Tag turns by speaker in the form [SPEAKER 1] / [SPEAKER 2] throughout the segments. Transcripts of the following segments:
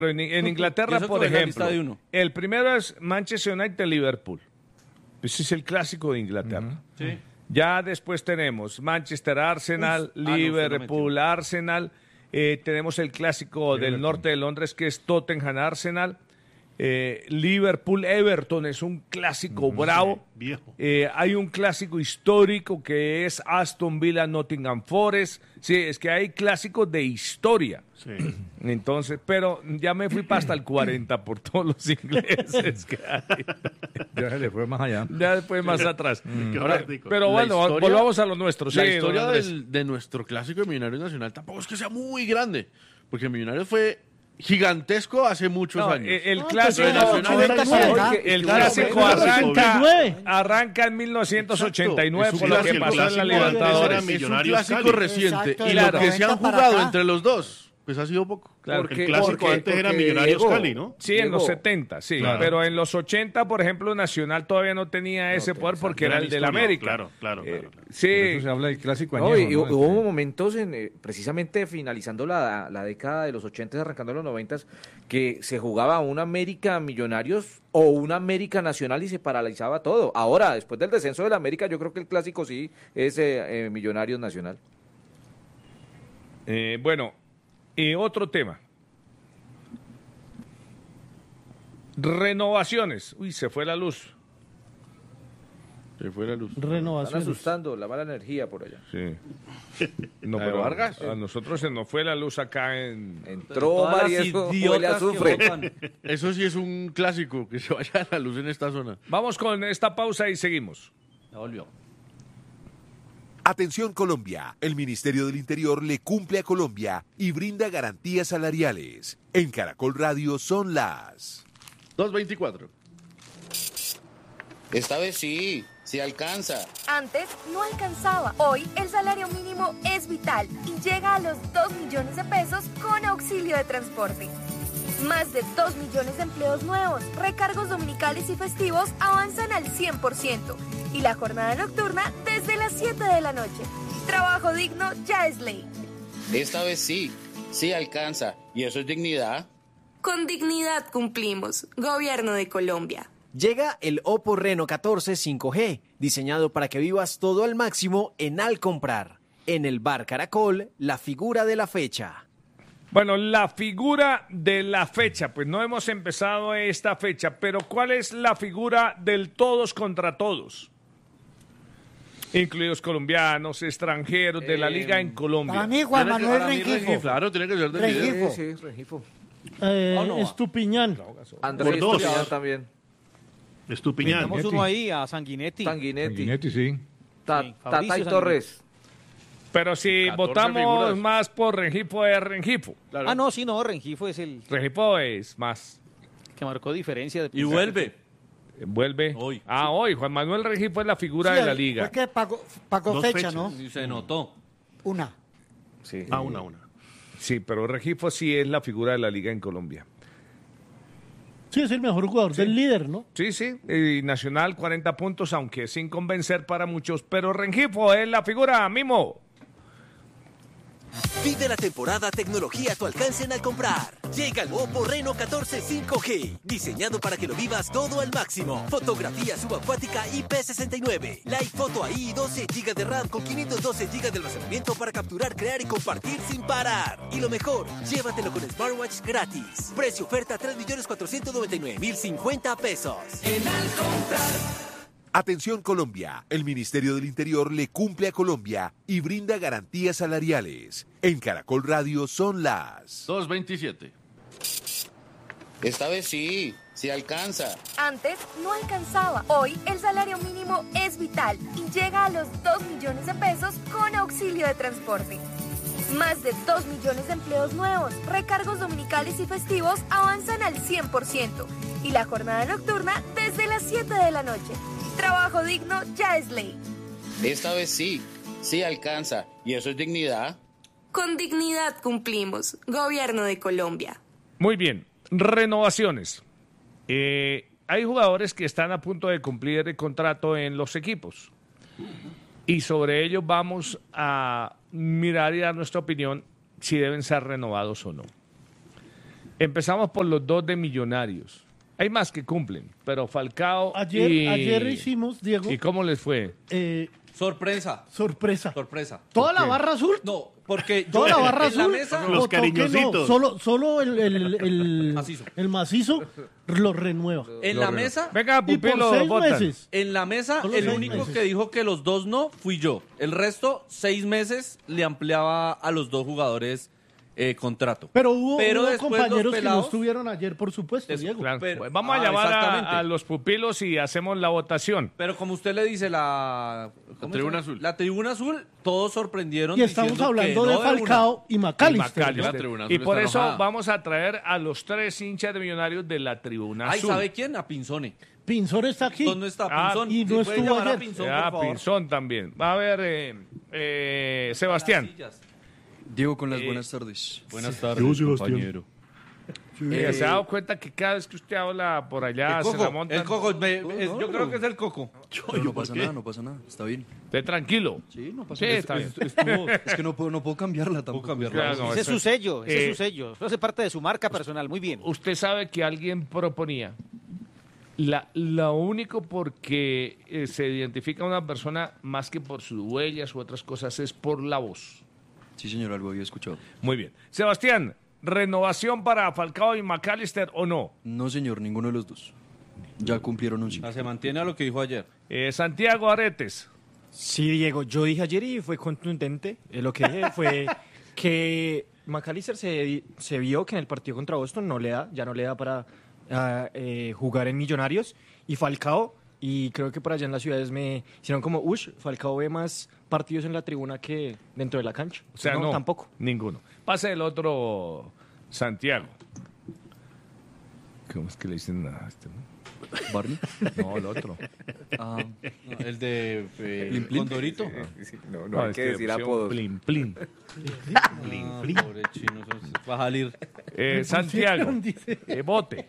[SPEAKER 1] En Inglaterra, por ejemplo, el primero es Manchester United-Liverpool. Ese es el clásico de Inglaterra.
[SPEAKER 2] Sí.
[SPEAKER 1] Ya después tenemos Manchester-Arsenal, Liverpool-Arsenal. Tenemos el clásico del norte de Londres, que es Tottenham-Arsenal. Liverpool-Everton es un clásico bravo.
[SPEAKER 3] Viejo.
[SPEAKER 1] Hay un clásico histórico que es Aston Villa-Nottingham Forest. Sí, es que hay clásicos de historia.
[SPEAKER 3] Sí.
[SPEAKER 1] Entonces, pero ya me fui hasta el 40 por todos los ingleses que hay.
[SPEAKER 4] Ya se le fue más allá.
[SPEAKER 1] Ya después más atrás.
[SPEAKER 3] Ahora,
[SPEAKER 1] Pero bueno, volvamos a lo nuestro.
[SPEAKER 2] La
[SPEAKER 1] Sí,
[SPEAKER 2] historia
[SPEAKER 1] don Andrés.
[SPEAKER 2] de nuestro clásico de Millonarios Nacional tampoco es que sea muy grande, porque Millonarios fue gigantesco hace muchos
[SPEAKER 1] No,
[SPEAKER 2] años.
[SPEAKER 1] el clásico, el clásico arranca en 1989
[SPEAKER 2] Exacto.
[SPEAKER 1] por lo que pasó en la Libertadores.
[SPEAKER 2] Es un clásico reciente.
[SPEAKER 5] Exacto,
[SPEAKER 2] Y
[SPEAKER 5] de
[SPEAKER 2] lo
[SPEAKER 5] los
[SPEAKER 2] que se han
[SPEAKER 5] 90 para
[SPEAKER 2] jugado
[SPEAKER 5] acá.
[SPEAKER 2] entre los dos, pues ha sido poco.
[SPEAKER 1] Claro.
[SPEAKER 3] El clásico antes era Millonarios
[SPEAKER 6] Diego,
[SPEAKER 3] Cali, ¿no?
[SPEAKER 1] Sí, en los
[SPEAKER 6] Diego.
[SPEAKER 1] 70, sí.
[SPEAKER 3] Claro.
[SPEAKER 1] Pero en los 80, por ejemplo, Nacional todavía no tenía ese poder porque era el del América.
[SPEAKER 3] Claro.
[SPEAKER 4] Por
[SPEAKER 1] Sí,
[SPEAKER 4] eso se habla del clásico
[SPEAKER 6] No,
[SPEAKER 4] añejo,
[SPEAKER 6] y
[SPEAKER 4] ¿no?
[SPEAKER 6] hubo momentos, precisamente finalizando la década de los 80, arrancando los 90, que se jugaba un América Millonarios o un América Nacional y se paralizaba todo. Ahora, después del descenso del América, yo creo que el clásico sí es Millonarios Nacional.
[SPEAKER 1] bueno, otro tema. Renovaciones. Uy, se fue la luz.
[SPEAKER 2] Se fue la luz.
[SPEAKER 6] Están
[SPEAKER 5] Renovación.
[SPEAKER 6] asustando la mala energía por allá.
[SPEAKER 1] Sí. No,
[SPEAKER 2] ¿La de
[SPEAKER 1] pero
[SPEAKER 2] Vargas?
[SPEAKER 1] a nosotros se nos fue la luz acá en...
[SPEAKER 6] Entró Mario, huele a azufre.
[SPEAKER 2] Eso sí es un clásico, que se vaya la luz en esta zona.
[SPEAKER 1] Vamos con esta pausa y seguimos.
[SPEAKER 2] Ya volvió.
[SPEAKER 7] Atención Colombia, el Ministerio del Interior le cumple a Colombia y brinda garantías salariales. En Caracol Radio son las
[SPEAKER 2] 2:24.
[SPEAKER 8] Esta vez sí alcanza.
[SPEAKER 9] Antes no alcanzaba. Hoy el salario mínimo es vital y llega a los 2 millones de pesos con auxilio de transporte. Más de 2 millones de empleos nuevos, recargos dominicales y festivos avanzan al 100% y la jornada nocturna desde las 7 de la noche. Trabajo digno ya es ley.
[SPEAKER 8] Esta vez sí alcanza. ¿Y eso es dignidad?
[SPEAKER 9] Con dignidad cumplimos. Gobierno de Colombia.
[SPEAKER 10] Llega el Oppo Reno 14 5G, diseñado para que vivas todo al máximo en Al Comprar. En el Bar Caracol, la figura de la fecha.
[SPEAKER 1] Bueno, la figura de la fecha, pues no hemos empezado esta fecha, pero ¿cuál es la figura del todos contra todos? Incluidos colombianos, extranjeros, de la liga en Colombia.
[SPEAKER 5] Para mí, Juan Manuel Rengifo.
[SPEAKER 2] Claro, tiene que ser del
[SPEAKER 5] Rengifo.
[SPEAKER 2] líder.
[SPEAKER 6] Sí, Rengifo.
[SPEAKER 5] Estupiñán.
[SPEAKER 6] Andrés
[SPEAKER 3] Por dos.
[SPEAKER 6] Estupiñán también.
[SPEAKER 3] Estupiñán.
[SPEAKER 4] Tenemos
[SPEAKER 11] uno ahí a Sanguinetti.
[SPEAKER 6] Sanguinetti.
[SPEAKER 4] Sanguinetti, sí.
[SPEAKER 11] Sí,
[SPEAKER 6] Tata
[SPEAKER 11] Fabricio
[SPEAKER 6] y
[SPEAKER 11] Sanguinetti.
[SPEAKER 6] Torres.
[SPEAKER 1] Pero si
[SPEAKER 2] 14
[SPEAKER 1] votamos
[SPEAKER 2] figuras.
[SPEAKER 1] más por Rengifo, es Rengifo.
[SPEAKER 2] Claro.
[SPEAKER 11] Ah, no, sí, no, Rengifo es el
[SPEAKER 1] Rengifo es más.
[SPEAKER 11] que marcó diferencia.
[SPEAKER 2] Y vuelve.
[SPEAKER 1] Vuelve.
[SPEAKER 2] Hoy.
[SPEAKER 1] Hoy. Juan Manuel Rengifo es la figura de la liga.
[SPEAKER 5] Fue que pagó
[SPEAKER 3] Dos
[SPEAKER 5] fecha,
[SPEAKER 3] fechas.
[SPEAKER 5] ¿no?
[SPEAKER 2] Y se notó.
[SPEAKER 5] Una.
[SPEAKER 6] Sí.
[SPEAKER 3] Una.
[SPEAKER 1] Sí, pero Rengifo sí es la figura de la liga en Colombia.
[SPEAKER 5] Sí, es el mejor jugador del líder, ¿no?
[SPEAKER 1] Sí, sí. Y Nacional 40 puntos, aunque sin convencer para muchos. Pero Rengifo es la figura, Mimo.
[SPEAKER 12] Vive la temporada tecnología a tu alcance en Al Comprar. Llega el Oppo Reno 14 5G, diseñado para que lo vivas todo al máximo. Fotografía subacuática IP69, Live Photo AI, 12 GB de RAM con 512 GB de almacenamiento para capturar, crear y compartir sin parar. Y lo mejor, llévatelo con smartwatch gratis. Precio oferta 3.499.050 pesos. En Al Comprar.
[SPEAKER 7] Atención Colombia, el Ministerio del Interior le cumple a Colombia y brinda garantías salariales. En Caracol Radio son las
[SPEAKER 2] 2:27.
[SPEAKER 8] Esta vez sí alcanza.
[SPEAKER 9] Antes no alcanzaba. Hoy el salario mínimo es vital y llega a los 2 millones de pesos con auxilio de transporte. Más de 2 millones de empleos nuevos, recargos dominicales y festivos avanzan al 100% y la jornada nocturna desde las 7 de la noche. Trabajo digno ya es ley.
[SPEAKER 8] Esta vez sí alcanza. ¿Y eso es dignidad?
[SPEAKER 9] Con dignidad cumplimos. Gobierno de Colombia.
[SPEAKER 1] Muy bien. Renovaciones. Hay jugadores que están a punto de cumplir el contrato en los equipos. Y sobre ello vamos a mirar y dar nuestra opinión si deben ser renovados o no. Empezamos por los 2 de Millonarios. Hay más que cumplen, pero Falcao
[SPEAKER 5] Ayer hicimos, Diego.
[SPEAKER 1] ¿Y cómo les fue?
[SPEAKER 13] Sorpresa.
[SPEAKER 5] Sorpresa.
[SPEAKER 13] ¿Toda
[SPEAKER 5] la barra azul?
[SPEAKER 13] No, porque
[SPEAKER 5] toda la barra
[SPEAKER 13] en la
[SPEAKER 5] azul.
[SPEAKER 13] mesa
[SPEAKER 3] Los cariñositos.
[SPEAKER 5] No, solo el macizo lo renueva.
[SPEAKER 13] En la mesa,
[SPEAKER 1] Venga,
[SPEAKER 5] Y por
[SPEAKER 1] Pupilo,
[SPEAKER 5] 6
[SPEAKER 1] votan.
[SPEAKER 5] meses.
[SPEAKER 13] en la mesa,
[SPEAKER 5] Solo
[SPEAKER 13] el
[SPEAKER 5] 6
[SPEAKER 13] único
[SPEAKER 5] meses.
[SPEAKER 13] que dijo que los 2 no fui yo. El resto, 6 meses le ampliaba a los 2 jugadores contrato.
[SPEAKER 5] Pero hubo
[SPEAKER 13] después
[SPEAKER 5] compañeros
[SPEAKER 13] los
[SPEAKER 5] que no
[SPEAKER 13] pelados-
[SPEAKER 5] estuvieron ayer, por supuesto,
[SPEAKER 13] Eso,
[SPEAKER 5] Diego.
[SPEAKER 1] Claro.
[SPEAKER 13] Pero-
[SPEAKER 1] Pues vamos a llamar
[SPEAKER 13] exactamente.
[SPEAKER 1] a los pupilos y hacemos la votación.
[SPEAKER 13] Pero como usted le dice, ¿cómo
[SPEAKER 2] tribuna
[SPEAKER 13] se llama?
[SPEAKER 2] azul.
[SPEAKER 13] La tribuna azul, todos sorprendieron.
[SPEAKER 5] Y estamos
[SPEAKER 13] diciendo
[SPEAKER 5] hablando
[SPEAKER 13] que
[SPEAKER 5] de
[SPEAKER 13] no
[SPEAKER 5] Falcao y
[SPEAKER 1] Y
[SPEAKER 5] McAllister.
[SPEAKER 1] McAllister.
[SPEAKER 2] La tribuna
[SPEAKER 1] Y
[SPEAKER 2] azul
[SPEAKER 1] por
[SPEAKER 2] está
[SPEAKER 1] eso
[SPEAKER 2] enojada.
[SPEAKER 1] vamos a traer a los 3 hinchas de Millonarios de la tribuna
[SPEAKER 13] Ay,
[SPEAKER 1] azul.
[SPEAKER 13] ¿sabe quién? A Pinzone.
[SPEAKER 5] Pinzón está aquí.
[SPEAKER 13] ¿Dónde está
[SPEAKER 1] Ah,
[SPEAKER 13] Pinzón?
[SPEAKER 5] y no
[SPEAKER 13] ¿Puede
[SPEAKER 5] estuvo
[SPEAKER 13] llamar a
[SPEAKER 5] ayer.
[SPEAKER 13] Pinzón,
[SPEAKER 1] Ah,
[SPEAKER 13] por favor?
[SPEAKER 1] Pinzón también. Va a ver, Sebastián.
[SPEAKER 13] Las sillas.
[SPEAKER 14] Diego, con las buenas tardes.
[SPEAKER 13] Buenas tardes, compañero.
[SPEAKER 1] ¿Se ha dado cuenta que cada vez que usted habla por allá
[SPEAKER 13] El
[SPEAKER 1] se la
[SPEAKER 13] coco,
[SPEAKER 1] montan?
[SPEAKER 13] el coco, yo creo que es el coco.
[SPEAKER 14] Pero no pasa nada, no pasa nada. Está bien.
[SPEAKER 1] Esté tranquilo.
[SPEAKER 14] Sí, no pasa
[SPEAKER 1] Sí,
[SPEAKER 14] nada.
[SPEAKER 1] está bien.
[SPEAKER 14] Es que no puedo cambiarla tampoco.
[SPEAKER 1] Claro, no,
[SPEAKER 11] Ese es
[SPEAKER 1] eso
[SPEAKER 11] su
[SPEAKER 1] es-
[SPEAKER 11] sello, ese es su sello. Eso hace parte de su marca personal. Muy bien.
[SPEAKER 1] Usted sabe que alguien proponía. Lo único porque se identifica a una persona más que por sus huellas u otras cosas es por la voz.
[SPEAKER 14] Sí, señor, algo había escuchado.
[SPEAKER 1] Muy bien. Sebastián, ¿renovación para Falcao y McAllister o no?
[SPEAKER 14] No, señor, ninguno de los dos. Ya cumplieron un ciclo.
[SPEAKER 13] Se mantiene a lo que dijo ayer.
[SPEAKER 1] Santiago Aretes.
[SPEAKER 15] Sí, Diego, yo dije ayer y fue contundente. Lo que dije fue que McAllister se vio que en el partido contra Boston ya no le da para jugar en Millonarios. Y Falcao, y creo que por allá en las ciudades me hicieron como, Falcao ve más partidos en la tribuna que dentro de la cancha.
[SPEAKER 1] O sea, no,
[SPEAKER 15] tampoco.
[SPEAKER 1] Ninguno. Pase el otro Santiago. ¿Cómo es que le dicen a este?
[SPEAKER 14] ¿Barney?
[SPEAKER 1] No, el otro.
[SPEAKER 13] No, el de
[SPEAKER 14] Plin Plin.
[SPEAKER 13] Condorito.
[SPEAKER 6] No hay
[SPEAKER 1] es
[SPEAKER 6] que decir
[SPEAKER 1] le pusieron
[SPEAKER 6] apodos.
[SPEAKER 1] Plin, plin.
[SPEAKER 13] Pobre chino, eso va a salir.
[SPEAKER 1] Santiago, Bote.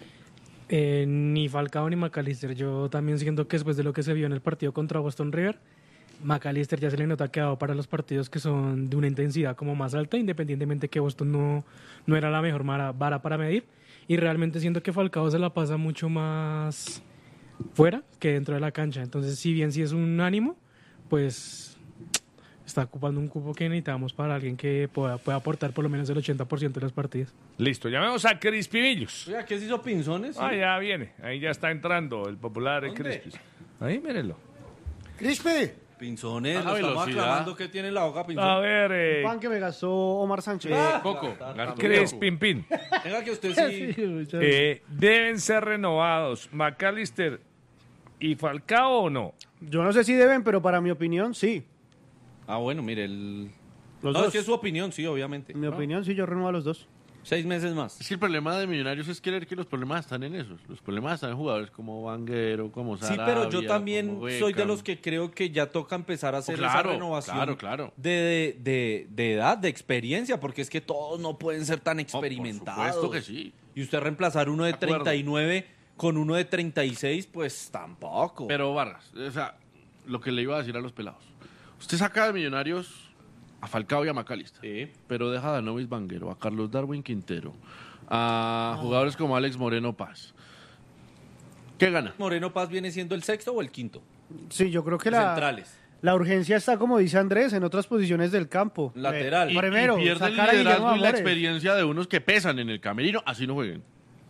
[SPEAKER 16] Ni Falcao ni McAllister. Yo también siento que después de lo que se vio en el partido contra Boston River, McAllister ya se le nota que ha dado para los partidos que son de una intensidad como más alta, independientemente que Boston no era la mejor vara para medir. Y realmente siento que Falcao se la pasa mucho más fuera que dentro de la cancha. Entonces, si bien sí es un ánimo, pues está ocupando un cupo que necesitamos para alguien que pueda aportar por lo menos el 80% de los partidos.
[SPEAKER 1] Listo, llamemos a Crispimillos.
[SPEAKER 13] Oiga, ¿qué se hizo Pinzones?
[SPEAKER 1] Ah, ya viene. Ahí ya está entrando el popular
[SPEAKER 13] ¿Dónde?
[SPEAKER 1] Crispis. Ahí, mírenlo.
[SPEAKER 5] Crispe.
[SPEAKER 13] Pinzones,
[SPEAKER 2] A
[SPEAKER 13] lo estamos
[SPEAKER 2] velocidad.
[SPEAKER 13] aclamando que tiene en la boca Pinzones.
[SPEAKER 1] A ver,
[SPEAKER 5] Pan que me gastó Omar Sánchez.
[SPEAKER 2] Coco.
[SPEAKER 1] Crispimpín.
[SPEAKER 13] Venga que usted sí.
[SPEAKER 5] Sí, muchas gracias.
[SPEAKER 1] ¿Deben ser renovados McAllister y Falcao o no?
[SPEAKER 5] Yo no sé si deben, pero para mi opinión, sí.
[SPEAKER 13] Ah, bueno, mire,
[SPEAKER 5] Los
[SPEAKER 13] no,
[SPEAKER 5] dos.
[SPEAKER 13] es que es su opinión, sí, obviamente.
[SPEAKER 5] En mi opinión, sí, yo renuevo a los dos.
[SPEAKER 13] 6 meses más.
[SPEAKER 2] Es que el problema de Millonarios es creer que los problemas están en esos. Los problemas están en jugadores como Vanguero, como
[SPEAKER 13] Sí,
[SPEAKER 2] Sarabia.
[SPEAKER 13] pero yo también
[SPEAKER 2] como
[SPEAKER 13] soy de
[SPEAKER 2] Beckham.
[SPEAKER 13] los que creo que ya toca empezar a hacer
[SPEAKER 2] Claro,
[SPEAKER 13] esa renovación
[SPEAKER 2] claro.
[SPEAKER 13] de edad, de experiencia, porque es que todos no pueden ser tan experimentados.
[SPEAKER 2] Por supuesto que sí.
[SPEAKER 13] Y usted reemplazar uno de
[SPEAKER 2] De acuerdo.
[SPEAKER 13] 39 con uno de 36, pues tampoco.
[SPEAKER 2] Pero Barras, o sea, lo que le iba a decir a los pelados. Usted saca de Millonarios a Falcao y a McAllister.
[SPEAKER 13] Sí.
[SPEAKER 2] Pero deja a Danovis Vanguero, a Carlos Darwin Quintero, a jugadores como Alex Moreno Paz. ¿Qué gana?
[SPEAKER 13] ¿Moreno Paz viene siendo el sexto o el quinto?
[SPEAKER 5] Sí, yo creo que
[SPEAKER 13] Centrales.
[SPEAKER 5] la urgencia está, como dice Andrés, en otras posiciones del campo.
[SPEAKER 13] Lateral.
[SPEAKER 5] Primero,
[SPEAKER 2] y pierde el
[SPEAKER 5] sacar a Guillermo
[SPEAKER 2] liderazgo y la
[SPEAKER 5] Amores.
[SPEAKER 2] experiencia de unos que pesan en el camerino, así no jueguen.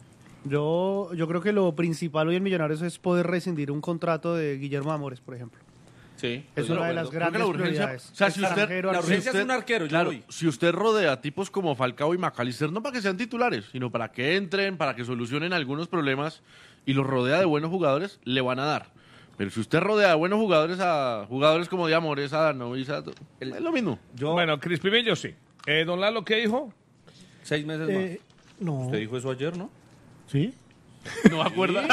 [SPEAKER 5] Yo creo que lo principal hoy en Millonarios es poder rescindir un contrato de Guillermo Amores, por ejemplo.
[SPEAKER 13] Sí.
[SPEAKER 5] Es una de las
[SPEAKER 2] Creo que
[SPEAKER 5] grandes
[SPEAKER 2] la urgencia,
[SPEAKER 5] prioridades.
[SPEAKER 2] o sea, si usted,
[SPEAKER 5] Extranjero,
[SPEAKER 13] la
[SPEAKER 5] al-
[SPEAKER 13] urgencia es un arquero, yo
[SPEAKER 2] claro,
[SPEAKER 13] voy.
[SPEAKER 2] si usted rodea a tipos como Falcao y McAllister, no para que sean titulares, sino para que entren, para que solucionen algunos problemas y los rodea de buenos jugadores, le van a dar. Pero si usted rodea de buenos jugadores a jugadores como de Amores, a Danovis, es lo mismo.
[SPEAKER 1] Bueno, Crispimillos sí. Don Lalo, ¿qué dijo?
[SPEAKER 13] 6 meses más.
[SPEAKER 5] No.
[SPEAKER 13] Usted dijo eso ayer, ¿no?
[SPEAKER 5] ¿Sí?
[SPEAKER 2] ¿No me acuerda?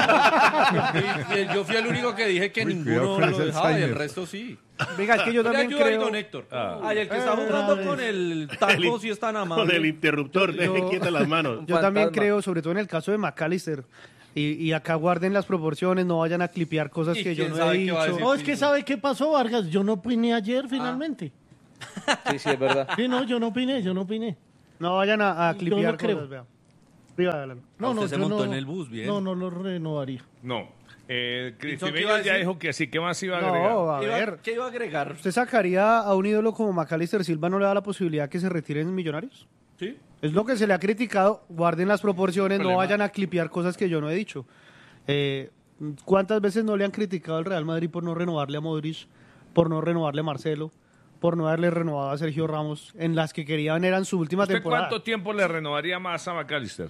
[SPEAKER 13] Yo fui el único que dije que ninguno lo dejaba y el resto sí.
[SPEAKER 5] Venga, es que yo también
[SPEAKER 13] ayuda ahí,
[SPEAKER 5] creo...
[SPEAKER 13] don Héctor. Ay, el que está jugando con el taco sí es tan amable.
[SPEAKER 3] Con el interruptor, deje quietas las manos.
[SPEAKER 5] Yo también creo, sobre todo en el caso de McAllister, y acá guarden las proporciones, no vayan a clipear cosas
[SPEAKER 13] ¿Y
[SPEAKER 5] que yo
[SPEAKER 13] quién
[SPEAKER 5] no
[SPEAKER 13] sabe
[SPEAKER 5] he
[SPEAKER 13] qué
[SPEAKER 5] dicho.
[SPEAKER 13] va a decir
[SPEAKER 5] No, es que
[SPEAKER 13] Pinto?
[SPEAKER 5] ¿sabe qué pasó, Vargas? Yo no opiné ayer, finalmente.
[SPEAKER 6] Sí, es verdad.
[SPEAKER 5] Sí, no, yo no opiné. No vayan a clipear
[SPEAKER 16] no creo.
[SPEAKER 5] cosas, vea.
[SPEAKER 17] No,
[SPEAKER 13] Usted se
[SPEAKER 17] yo
[SPEAKER 13] montó
[SPEAKER 17] no,
[SPEAKER 13] en el bus, bien.
[SPEAKER 17] No lo renovaría.
[SPEAKER 1] No.
[SPEAKER 13] Pinzón, ¿qué
[SPEAKER 1] Cristian
[SPEAKER 13] iba a
[SPEAKER 1] ya
[SPEAKER 13] decir?
[SPEAKER 1] dijo que sí. ¿Qué más iba a agregar?
[SPEAKER 5] No, a ver.
[SPEAKER 13] ¿Qué iba a agregar?
[SPEAKER 5] ¿Usted sacaría a un ídolo como Macalister Silva, no le da la posibilidad que se retiren en Millonarios?
[SPEAKER 13] Sí.
[SPEAKER 5] Es lo que se le ha criticado. Guarden las proporciones, no vayan a clipear cosas que yo no he dicho. ¿Cuántas veces no le han criticado al Real Madrid por no renovarle a Modric, por no renovarle a Marcelo, por no haberle renovado a Sergio Ramos, en las que querían eran su última
[SPEAKER 1] ¿Usted
[SPEAKER 5] temporada?
[SPEAKER 1] cuánto tiempo le renovaría más a Macalister?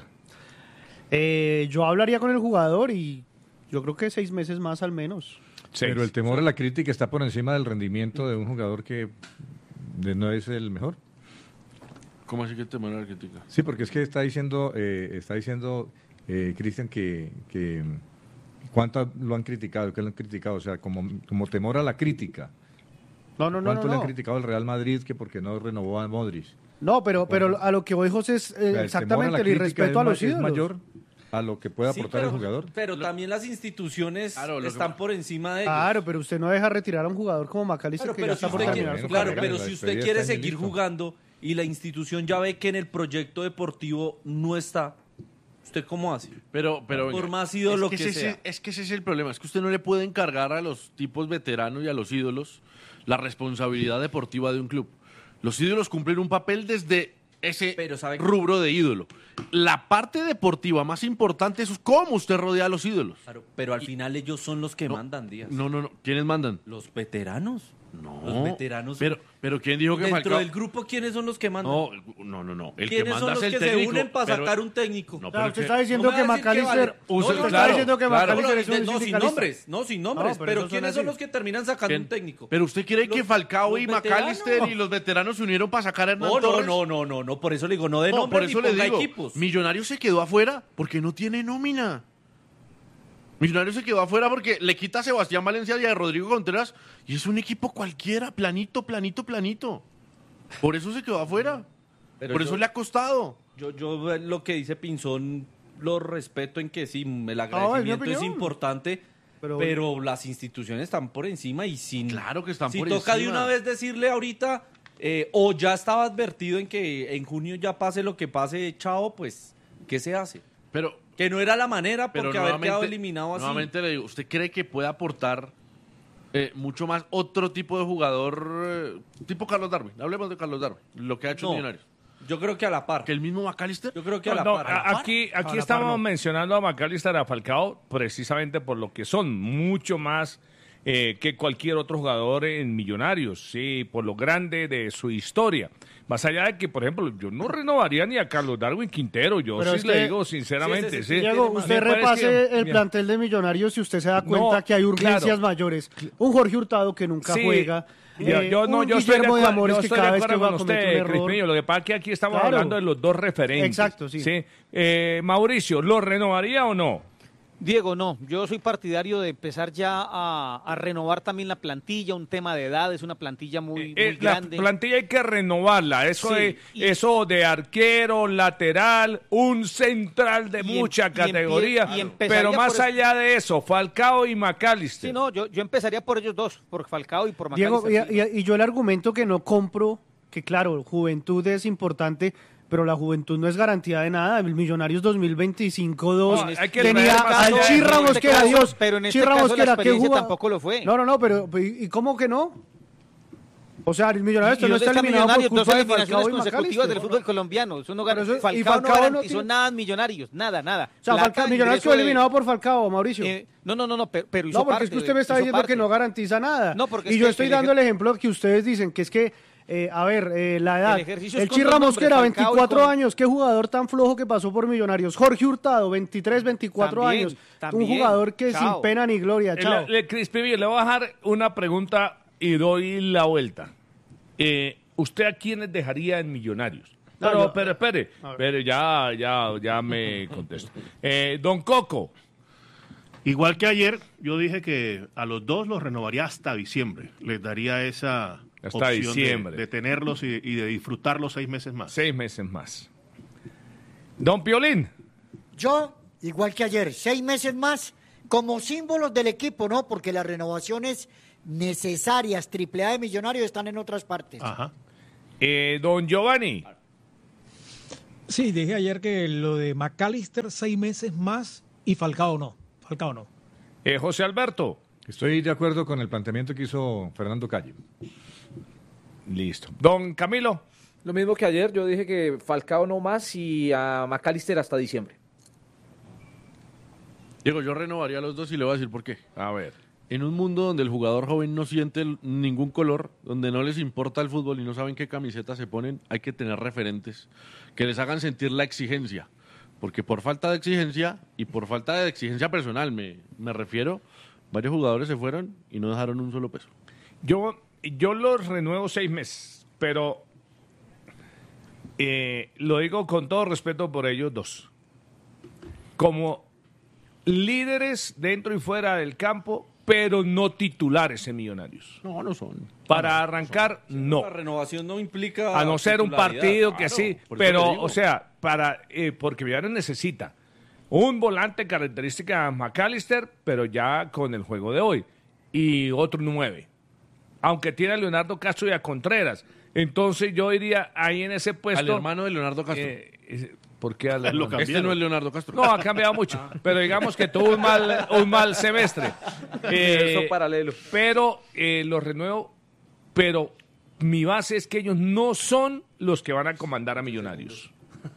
[SPEAKER 5] Yo hablaría con el jugador y yo creo que 6 meses más al menos.
[SPEAKER 4] Pero el temor a la crítica está por encima del rendimiento de un jugador que no es el mejor.
[SPEAKER 2] ¿Cómo así que el temor a la crítica?
[SPEAKER 4] Sí, porque es que está diciendo Cristian que cuánto lo han criticado, que lo han criticado, o sea, como temor a la crítica.
[SPEAKER 5] No.
[SPEAKER 4] ¿Cuánto le han criticado al Real Madrid que porque no renovó a Modric?
[SPEAKER 5] No, pero a lo que voy, José, es exactamente el irrespeto a los ídolos.
[SPEAKER 4] Es mayor a lo que puede aportar el jugador.
[SPEAKER 13] Pero también las instituciones están por encima de ellos.
[SPEAKER 5] Claro, pero usted no deja retirar a un jugador como Macalister que ya está por terminar su carrera.
[SPEAKER 13] Pero si usted quiere seguir jugando y la institución ya ve que en el proyecto deportivo no está, ¿usted cómo hace?
[SPEAKER 2] Pero
[SPEAKER 13] por más ídolo que sea.
[SPEAKER 2] Es que ese es el problema, es que usted no le puede encargar a los tipos veteranos y a los ídolos la responsabilidad deportiva de un club. Los ídolos cumplen un papel desde ese rubro de ídolo. La parte deportiva más importante es cómo usted rodea a los ídolos.
[SPEAKER 13] Claro, pero al final ellos son los que mandan, Díaz.
[SPEAKER 2] No. ¿Quiénes mandan?
[SPEAKER 13] Los veteranos.
[SPEAKER 2] No.
[SPEAKER 13] Los veteranos.
[SPEAKER 2] Pero ¿quién dijo que
[SPEAKER 13] dentro
[SPEAKER 2] Falcao?
[SPEAKER 13] del grupo, ¿quiénes son los que mandan?
[SPEAKER 2] No. El
[SPEAKER 13] ¿Quiénes
[SPEAKER 2] que
[SPEAKER 13] son
[SPEAKER 2] manda
[SPEAKER 13] los
[SPEAKER 2] es
[SPEAKER 13] que
[SPEAKER 2] el
[SPEAKER 13] se
[SPEAKER 2] técnico.
[SPEAKER 13] unen para sacar un técnico?
[SPEAKER 2] No,
[SPEAKER 5] Usted está diciendo que Macalister... Usted está diciendo que Macalister es un
[SPEAKER 13] sin
[SPEAKER 5] sindicalista.
[SPEAKER 13] nombres. No, sin nombres.
[SPEAKER 5] No,
[SPEAKER 13] pero
[SPEAKER 5] esos
[SPEAKER 13] ¿quiénes
[SPEAKER 5] son
[SPEAKER 13] son los que terminan sacando un técnico?
[SPEAKER 2] Pero usted cree que Falcao
[SPEAKER 13] los
[SPEAKER 2] y
[SPEAKER 13] veteranos.
[SPEAKER 2] Macalister y los veteranos se unieron para sacar a Hernán Torres.
[SPEAKER 13] No, por eso le digo, no de nombre
[SPEAKER 2] por
[SPEAKER 13] ni
[SPEAKER 2] eso le
[SPEAKER 13] ponga
[SPEAKER 2] digo,
[SPEAKER 13] equipos.
[SPEAKER 2] Millonarios se quedó afuera porque no tiene nómina. Millonarios se quedó afuera porque le quita a Sebastián Valencia y a Rodrigo Contreras y es un equipo cualquiera, planito. Por eso se quedó afuera. Por eso le ha costado.
[SPEAKER 13] Yo lo que dice Pinzón lo respeto en que sí, el agradecimiento es importante, pero las instituciones están por encima y sin...
[SPEAKER 2] Claro que están
[SPEAKER 13] si
[SPEAKER 2] por
[SPEAKER 13] toca
[SPEAKER 2] encima.
[SPEAKER 13] de una vez decirle ahorita, o ya estaba advertido en que en junio ya pase lo que pase, chao, pues, ¿qué se hace?
[SPEAKER 2] Pero
[SPEAKER 13] que no era la manera porque haber
[SPEAKER 2] nuevamente-
[SPEAKER 13] quedado eliminado así.
[SPEAKER 2] Nuevamente le digo, ¿usted cree que puede aportar mucho más otro tipo de jugador, tipo Carlos Darwin? Hablemos de Carlos Darwin, lo que ha hecho
[SPEAKER 13] No.
[SPEAKER 2] Millonarios.
[SPEAKER 13] Yo creo que a la par.
[SPEAKER 2] ¿Que el mismo Macalister?
[SPEAKER 13] Yo creo que a la
[SPEAKER 1] No,
[SPEAKER 13] par.
[SPEAKER 1] aquí estamos mencionando a Macalister, a Falcao, precisamente por lo que son, mucho más que cualquier otro jugador en Millonarios, sí, por lo grande de su historia. Más allá de que, por ejemplo, yo no renovaría ni a Carlos Darwin Quintero, yo
[SPEAKER 5] Pero
[SPEAKER 1] sí
[SPEAKER 5] es
[SPEAKER 1] le
[SPEAKER 5] que-
[SPEAKER 1] digo sinceramente. Sí,
[SPEAKER 5] Diego, usted
[SPEAKER 1] Me parece
[SPEAKER 5] repase
[SPEAKER 1] que-
[SPEAKER 5] el
[SPEAKER 1] mira,
[SPEAKER 5] plantel de Millonarios y usted se da cuenta
[SPEAKER 1] No,
[SPEAKER 5] que hay urgencias
[SPEAKER 1] claro.
[SPEAKER 5] mayores. Un Jorge Hurtado que nunca
[SPEAKER 1] Sí.
[SPEAKER 5] juega.
[SPEAKER 1] Yo estoy de
[SPEAKER 5] un Guillermo de
[SPEAKER 1] acuerdo,
[SPEAKER 5] Amores
[SPEAKER 1] yo
[SPEAKER 5] que
[SPEAKER 1] estoy
[SPEAKER 5] cada
[SPEAKER 1] de
[SPEAKER 5] vez que
[SPEAKER 1] acuerdo
[SPEAKER 5] va a
[SPEAKER 1] con
[SPEAKER 5] cometer un
[SPEAKER 1] usted,
[SPEAKER 5] error.
[SPEAKER 1] Crispinillo. Lo que pasa es que aquí estamos
[SPEAKER 5] Claro.
[SPEAKER 1] hablando de los dos referentes.
[SPEAKER 5] Exacto, sí.
[SPEAKER 1] Mauricio, ¿lo renovaría o no?
[SPEAKER 11] Diego, no, yo soy partidario de empezar ya a renovar también la plantilla, un tema de edad, es una plantilla muy
[SPEAKER 1] La
[SPEAKER 11] grande.
[SPEAKER 1] plantilla hay que renovarla.
[SPEAKER 11] Sí,
[SPEAKER 1] Eso de arquero, lateral, un central de mucha categoría.
[SPEAKER 11] y empezaría
[SPEAKER 1] Pero más
[SPEAKER 11] por
[SPEAKER 1] allá de eso, Falcao y Macalister.
[SPEAKER 11] Sí, no, yo empezaría por ellos dos, por Falcao y por
[SPEAKER 5] Diego,
[SPEAKER 11] Macalister.
[SPEAKER 5] y yo el argumento que no compro, que claro, juventud es importante, pero la juventud no es garantía de nada. El Millonarios 2025-2
[SPEAKER 1] No, hay que
[SPEAKER 5] tenía
[SPEAKER 1] traer más
[SPEAKER 5] al
[SPEAKER 1] allá.
[SPEAKER 5] Chirra
[SPEAKER 11] En este
[SPEAKER 5] Mosquera,
[SPEAKER 11] caso-
[SPEAKER 5] Dios.
[SPEAKER 11] pero en este
[SPEAKER 5] Chirra
[SPEAKER 11] caso la
[SPEAKER 5] Mosquera, ¿qué
[SPEAKER 11] experiencia
[SPEAKER 5] jugaba?
[SPEAKER 11] tampoco lo fue.
[SPEAKER 5] No, pero ¿y cómo que no? O sea, el Millonarios
[SPEAKER 11] ¿Y
[SPEAKER 5] no
[SPEAKER 11] dónde
[SPEAKER 5] está
[SPEAKER 11] está
[SPEAKER 5] eliminado por
[SPEAKER 11] Millonarios? Dos
[SPEAKER 5] culpa de
[SPEAKER 11] eliminaciones
[SPEAKER 5] Falcao y
[SPEAKER 11] consecutivas
[SPEAKER 5] Macalister.
[SPEAKER 11] del fútbol colombiano. Eso no
[SPEAKER 5] Pero eso- y
[SPEAKER 11] Falcao no
[SPEAKER 5] Falcao no
[SPEAKER 11] garantizó
[SPEAKER 5] tiene-
[SPEAKER 11] nada en Millonarios, nada.
[SPEAKER 5] O sea,
[SPEAKER 11] Plata,
[SPEAKER 5] Millonarios
[SPEAKER 11] ingreso
[SPEAKER 5] quedó
[SPEAKER 11] de-
[SPEAKER 5] eliminado por Falcao, Mauricio.
[SPEAKER 11] No, pero hizo
[SPEAKER 5] No, porque
[SPEAKER 11] parte,
[SPEAKER 5] es que usted me está
[SPEAKER 11] hizo
[SPEAKER 5] diciendo
[SPEAKER 11] parte.
[SPEAKER 5] que no garantiza nada.
[SPEAKER 11] No, porque
[SPEAKER 5] y
[SPEAKER 11] es
[SPEAKER 5] yo
[SPEAKER 11] que
[SPEAKER 5] estoy
[SPEAKER 11] el
[SPEAKER 5] dando el ejemplo que ustedes dicen, que es que, la edad.
[SPEAKER 11] El ejercicio es
[SPEAKER 5] El
[SPEAKER 11] con
[SPEAKER 5] Chirra
[SPEAKER 11] dos nombres,
[SPEAKER 5] Mosquera,
[SPEAKER 11] Falcao y
[SPEAKER 5] 24
[SPEAKER 11] con-
[SPEAKER 5] años. Qué jugador tan flojo que pasó por Millonarios. Jorge Hurtado, 23, 24
[SPEAKER 11] También,
[SPEAKER 5] años.
[SPEAKER 11] también.
[SPEAKER 5] Un jugador que
[SPEAKER 11] Chao.
[SPEAKER 5] sin pena ni gloria. Chao.
[SPEAKER 1] Crispinillo, le voy a dejar una pregunta y doy la vuelta. ¿Usted a quiénes dejaría en Millonarios? Pero espere, ya me contesto. Don Coco.
[SPEAKER 3] Igual que ayer, yo dije que a los dos los renovaría hasta diciembre. Les daría esa
[SPEAKER 1] Hasta
[SPEAKER 3] opción
[SPEAKER 1] diciembre.
[SPEAKER 3] de tenerlos y de disfrutarlos 6 meses más.
[SPEAKER 1] 6 meses más. Don Piolín.
[SPEAKER 18] Yo, igual que ayer, 6 meses más como símbolos del equipo, ¿no? Porque las renovaciones necesarias, AAA de Millonarios, están en otras partes.
[SPEAKER 1] Don Giovanni.
[SPEAKER 19] Sí, dije ayer que lo de McAllister 6 meses más y Falcao no.
[SPEAKER 1] José Alberto.
[SPEAKER 4] Estoy de acuerdo con el planteamiento que hizo Fernando Calle.
[SPEAKER 1] Listo. Don Camilo.
[SPEAKER 6] Lo mismo que ayer, yo dije que Falcao no más y a McAllister hasta diciembre.
[SPEAKER 2] Diego, yo renovaría a los dos y le voy a decir por qué.
[SPEAKER 1] A ver.
[SPEAKER 2] En un mundo donde el jugador joven no siente ningún color, donde no les importa el fútbol y no saben qué camiseta se ponen, hay que tener referentes que les hagan sentir la exigencia. Porque por falta de exigencia y por falta de exigencia personal, me refiero, varios jugadores se fueron y no dejaron un solo peso.
[SPEAKER 1] Yo los renuevo 6 meses, pero lo digo con todo respeto por ellos dos. Como líderes dentro y fuera del campo, pero no titulares en Millonarios.
[SPEAKER 2] No son.
[SPEAKER 1] Para arrancar, no.
[SPEAKER 13] La renovación no implica
[SPEAKER 1] A no ser un partido que
[SPEAKER 13] claro,
[SPEAKER 1] sí,
[SPEAKER 13] por eso
[SPEAKER 1] pero,
[SPEAKER 13] le digo.
[SPEAKER 1] o sea, porque Millonarios necesita un volante característica McAllister, pero ya con el juego de hoy, y otro 9. Aunque tiene a Leonardo Castro y a Contreras. Entonces yo iría ahí en ese puesto.
[SPEAKER 2] Al hermano de Leonardo Castro.
[SPEAKER 1] ¿Por qué
[SPEAKER 2] Este no es Leonardo Castro.
[SPEAKER 1] No, ha cambiado mucho. Pero digamos que tuvo un mal semestre.
[SPEAKER 6] Universo paralelo.
[SPEAKER 1] Pero los renuevo. Pero mi base es que ellos no son los que van a comandar a Millonarios.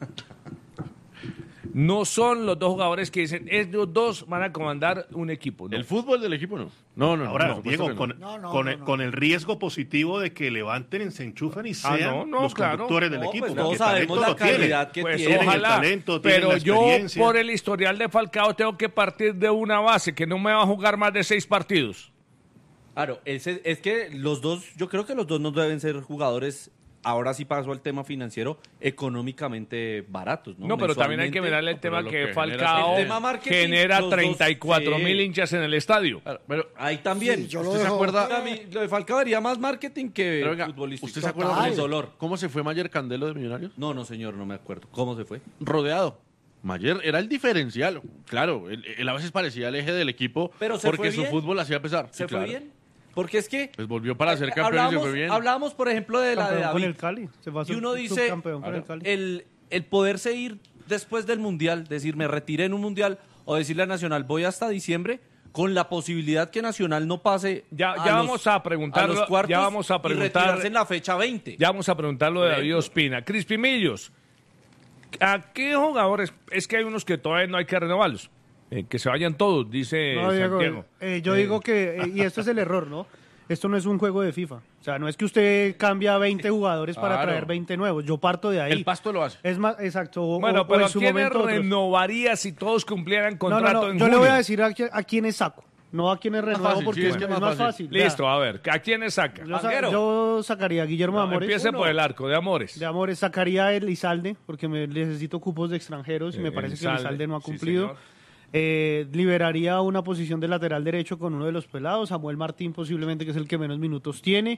[SPEAKER 1] No son los dos jugadores que dicen, ellos dos van a comandar un equipo. ¿no?
[SPEAKER 2] El fútbol del equipo no. No.
[SPEAKER 3] Ahora,
[SPEAKER 2] no,
[SPEAKER 3] Diego,
[SPEAKER 2] no.
[SPEAKER 3] con el riesgo positivo de que levanten, se enchufan y sean los
[SPEAKER 1] claro.
[SPEAKER 3] conductores del equipo.
[SPEAKER 13] Pues todos
[SPEAKER 3] porque
[SPEAKER 13] sabemos
[SPEAKER 3] talento
[SPEAKER 13] la
[SPEAKER 3] lo tienen.
[SPEAKER 13] calidad que
[SPEAKER 1] Pues
[SPEAKER 13] tienen.
[SPEAKER 1] ojalá,
[SPEAKER 3] el talento, tienen
[SPEAKER 1] pero
[SPEAKER 3] la
[SPEAKER 1] yo
[SPEAKER 3] experiencia.
[SPEAKER 1] por el historial de Falcao tengo que partir de una base que no me va a jugar más de 6 partidos.
[SPEAKER 13] Claro, es que los dos, yo creo que los dos no deben ser jugadores, ahora sí paso al tema financiero, económicamente baratos, ¿no?
[SPEAKER 1] No, pero también hay que mirarle el tema que Falcao
[SPEAKER 13] el tema marketing,
[SPEAKER 1] genera
[SPEAKER 13] los dos,
[SPEAKER 1] 34,000
[SPEAKER 13] sí.
[SPEAKER 1] hinchas en el estadio.
[SPEAKER 2] Pero
[SPEAKER 13] ahí también.
[SPEAKER 18] Sí, yo
[SPEAKER 2] ¿Usted se acuerda?
[SPEAKER 13] Lo de Falcao haría más marketing que
[SPEAKER 2] Pero venga,
[SPEAKER 13] futbolístico.
[SPEAKER 2] ¿usted se acuerda
[SPEAKER 13] Total.
[SPEAKER 2] del
[SPEAKER 13] dolor?
[SPEAKER 2] ¿Cómo se fue Mayer Candelo de Millonarios?
[SPEAKER 13] No, señor, no me acuerdo. ¿Cómo se fue?
[SPEAKER 2] Rodeado. Mayer era el diferencial. Claro, él a veces parecía el eje del equipo
[SPEAKER 13] Pero se
[SPEAKER 2] porque
[SPEAKER 13] fue
[SPEAKER 2] su
[SPEAKER 13] bien.
[SPEAKER 2] fútbol hacía pesar.
[SPEAKER 13] ¿Se
[SPEAKER 2] Sí,
[SPEAKER 13] fue
[SPEAKER 2] claro.
[SPEAKER 13] bien? Porque es que
[SPEAKER 2] Pues volvió para ser campeón y se fue bien.
[SPEAKER 13] hablábamos, por ejemplo, de la de
[SPEAKER 5] Campeón con
[SPEAKER 13] David.
[SPEAKER 5] el Cali. Se va a
[SPEAKER 13] Y
[SPEAKER 5] ser
[SPEAKER 13] uno dice,
[SPEAKER 5] subcampeón con el Cali.
[SPEAKER 13] el poderse ir después del Mundial, decir, me retiré en un Mundial, o decirle a Nacional, voy hasta diciembre, con la posibilidad que Nacional no pase
[SPEAKER 1] Ya vamos a preguntarlo,
[SPEAKER 13] los cuartos
[SPEAKER 1] ya vamos a
[SPEAKER 13] y
[SPEAKER 1] preguntar,
[SPEAKER 13] retirarse en la fecha 20.
[SPEAKER 1] ya vamos a preguntarlo de David Ospina. Crispy Millos, ¿a qué jugadores? Es que hay unos que todavía no hay que renovarlos. Que se vayan todos, dice
[SPEAKER 5] No, Diego,
[SPEAKER 1] Santiago.
[SPEAKER 5] yo digo que, y esto es el error, ¿no? Esto no es un juego de FIFA. O sea, no es que usted cambia 20 jugadores para
[SPEAKER 2] Claro.
[SPEAKER 5] traer 20 nuevos. Yo parto de ahí.
[SPEAKER 2] El Pasto lo hace.
[SPEAKER 5] Es más, exacto.
[SPEAKER 1] Bueno,
[SPEAKER 5] o
[SPEAKER 1] pero
[SPEAKER 5] en
[SPEAKER 1] ¿a
[SPEAKER 5] su
[SPEAKER 1] quiénes
[SPEAKER 5] momento otros.
[SPEAKER 1] renovaría si todos cumplieran
[SPEAKER 5] No,
[SPEAKER 1] contrato en
[SPEAKER 5] Yo le
[SPEAKER 1] junio?
[SPEAKER 5] voy a decir a quiénes saco. No a quiénes renuevo
[SPEAKER 2] fácil,
[SPEAKER 5] porque
[SPEAKER 2] sí,
[SPEAKER 5] es más fácil. Vea,
[SPEAKER 1] Listo, a ver, ¿a quiénes saca?
[SPEAKER 5] yo sacaría a Guillermo de Amores.
[SPEAKER 1] Empiece por el arco, de Amores.
[SPEAKER 5] De Amores sacaría a Elizalde porque necesito cupos de extranjeros y me parece que Elizalde no ha
[SPEAKER 1] sí,
[SPEAKER 5] cumplido.
[SPEAKER 1] señor.
[SPEAKER 5] Liberaría una posición de lateral derecho con uno de los pelados, Samuel Martín posiblemente, que es el que menos minutos tiene.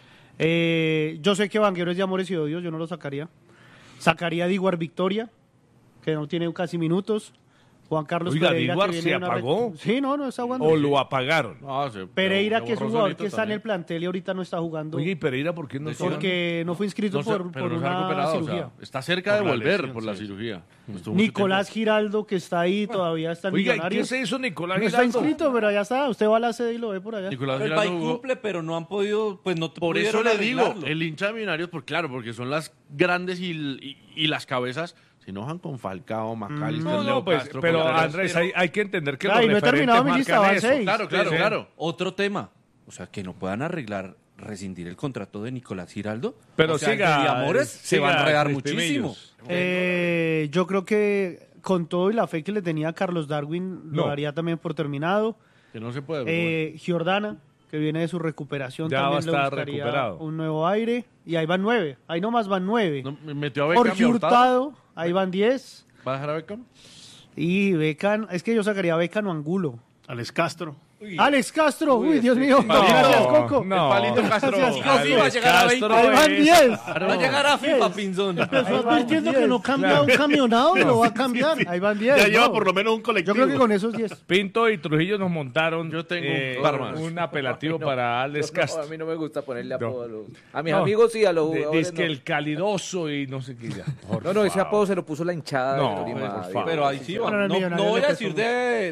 [SPEAKER 5] Yo sé que Vanguero es de Amores y Odios, yo no lo sacaría. Sacaría a Diguar Victoria, que no tiene casi minutos. Juan Carlos
[SPEAKER 1] Oiga,
[SPEAKER 5] Pereira,
[SPEAKER 1] ¿Diguar
[SPEAKER 5] que viene
[SPEAKER 1] se
[SPEAKER 5] de una
[SPEAKER 1] apagó?
[SPEAKER 5] Sí, no está jugando.
[SPEAKER 1] ¿O lo apagaron?
[SPEAKER 5] Pereira,
[SPEAKER 2] se
[SPEAKER 5] que es un
[SPEAKER 2] borró
[SPEAKER 5] jugador
[SPEAKER 2] solito
[SPEAKER 5] que está en
[SPEAKER 2] también.
[SPEAKER 5] el plantel y ahorita no está jugando.
[SPEAKER 1] Oye, ¿y Pereira por qué no está?
[SPEAKER 5] Porque no fue inscrito
[SPEAKER 2] No se-
[SPEAKER 5] por
[SPEAKER 2] pero no se ha
[SPEAKER 5] una
[SPEAKER 2] recuperado, o sea,
[SPEAKER 5] cirugía.
[SPEAKER 2] está cerca de
[SPEAKER 3] Por la
[SPEAKER 2] volver
[SPEAKER 3] lesión,
[SPEAKER 2] por la
[SPEAKER 3] sí.
[SPEAKER 2] cirugía. Estuvo mucho
[SPEAKER 5] Nicolás Giraldo, que está ahí, todavía está en
[SPEAKER 1] Oiga, ¿y
[SPEAKER 5] Millonarios.
[SPEAKER 1] qué se hizo Nicolás
[SPEAKER 5] No está
[SPEAKER 1] Giraldo?
[SPEAKER 5] inscrito, pero ya está. Usted va a la sede y lo ve por allá.
[SPEAKER 2] tiempo. Nicolás
[SPEAKER 13] Pero el
[SPEAKER 2] Giraldo
[SPEAKER 13] país
[SPEAKER 2] jugó.
[SPEAKER 13] cumple, pero no han podido, pues no
[SPEAKER 2] Por eso
[SPEAKER 13] pudieron
[SPEAKER 2] le digo,
[SPEAKER 13] arreglarlo.
[SPEAKER 2] el hincha de Millonarios, porque son las grandes y las cabezas, se enojan con Falcao, McAllister,
[SPEAKER 1] No,
[SPEAKER 2] Leo
[SPEAKER 1] pues,
[SPEAKER 2] Castro.
[SPEAKER 1] pero
[SPEAKER 2] con
[SPEAKER 1] Andrés,
[SPEAKER 2] Castro.
[SPEAKER 1] hay que entender que
[SPEAKER 5] Ay,
[SPEAKER 1] los
[SPEAKER 5] no he terminado
[SPEAKER 1] referentes
[SPEAKER 5] mi lista,
[SPEAKER 1] marcan
[SPEAKER 5] van
[SPEAKER 1] eso.
[SPEAKER 5] 6.
[SPEAKER 2] Claro, claro,
[SPEAKER 1] Sí, sí.
[SPEAKER 2] claro.
[SPEAKER 13] Otro tema, o sea, que no puedan rescindir el contrato de Nicolás Giraldo.
[SPEAKER 1] Pero
[SPEAKER 13] o sea,
[SPEAKER 1] siga,
[SPEAKER 13] el de Amores se
[SPEAKER 1] siga,
[SPEAKER 13] va a enredar
[SPEAKER 1] Crispy
[SPEAKER 13] muchísimo.
[SPEAKER 1] Millos.
[SPEAKER 5] Yo creo que con todo y la fe que le tenía a Carlos Darwin, lo
[SPEAKER 1] No.
[SPEAKER 5] daría también por terminado.
[SPEAKER 2] Que no se puede.
[SPEAKER 5] Giordana, que viene de su recuperación,
[SPEAKER 1] Ya va a
[SPEAKER 5] también le
[SPEAKER 1] estar
[SPEAKER 5] buscaría
[SPEAKER 1] recuperado.
[SPEAKER 5] un nuevo aire. Y ahí van 9. Ahí nomás van 9.
[SPEAKER 2] No, metió a Beckham y
[SPEAKER 5] Jorge
[SPEAKER 2] a Hurtado.
[SPEAKER 5] Hurtado, ahí van 10.
[SPEAKER 2] ¿Va a dejar a Beckham?
[SPEAKER 5] Y Beckham, es que yo sacaría a Beckham o Angulo.
[SPEAKER 3] Alex Castro.
[SPEAKER 5] Alex Castro, uy, Dios mío.
[SPEAKER 1] No,
[SPEAKER 5] Gracias, Coco.
[SPEAKER 1] no.
[SPEAKER 2] El palito Castro.
[SPEAKER 5] Gracias.
[SPEAKER 13] Sí, va a llegar a 20.
[SPEAKER 5] Ahí van 10.
[SPEAKER 13] Va a llegar a FIFA, Pinzón.
[SPEAKER 17] Empezó advirtiendo que no cambia un camionado y lo va a cambiar.
[SPEAKER 5] Ahí van 10.
[SPEAKER 3] Ya lleva
[SPEAKER 5] no.
[SPEAKER 3] por lo menos un colectivo.
[SPEAKER 5] Yo creo que con esos 10.
[SPEAKER 1] Pinto y Trujillo nos montaron
[SPEAKER 2] Yo tengo armas.
[SPEAKER 1] un apelativo para Alex
[SPEAKER 6] No,
[SPEAKER 1] Castro.
[SPEAKER 6] a mí no me gusta ponerle apodo a mis
[SPEAKER 1] No.
[SPEAKER 6] amigos sí, a los jugadores
[SPEAKER 1] Dice que
[SPEAKER 6] no.
[SPEAKER 1] el calidoso y no sé qué ya.
[SPEAKER 6] No, ese apodo se lo puso la hinchada
[SPEAKER 1] No,
[SPEAKER 6] del Tolima.
[SPEAKER 1] por favor.
[SPEAKER 13] Pero ahí sí va.
[SPEAKER 5] Bueno, el
[SPEAKER 13] No
[SPEAKER 5] Millonario
[SPEAKER 13] voy
[SPEAKER 5] le
[SPEAKER 13] a
[SPEAKER 5] costó
[SPEAKER 13] decir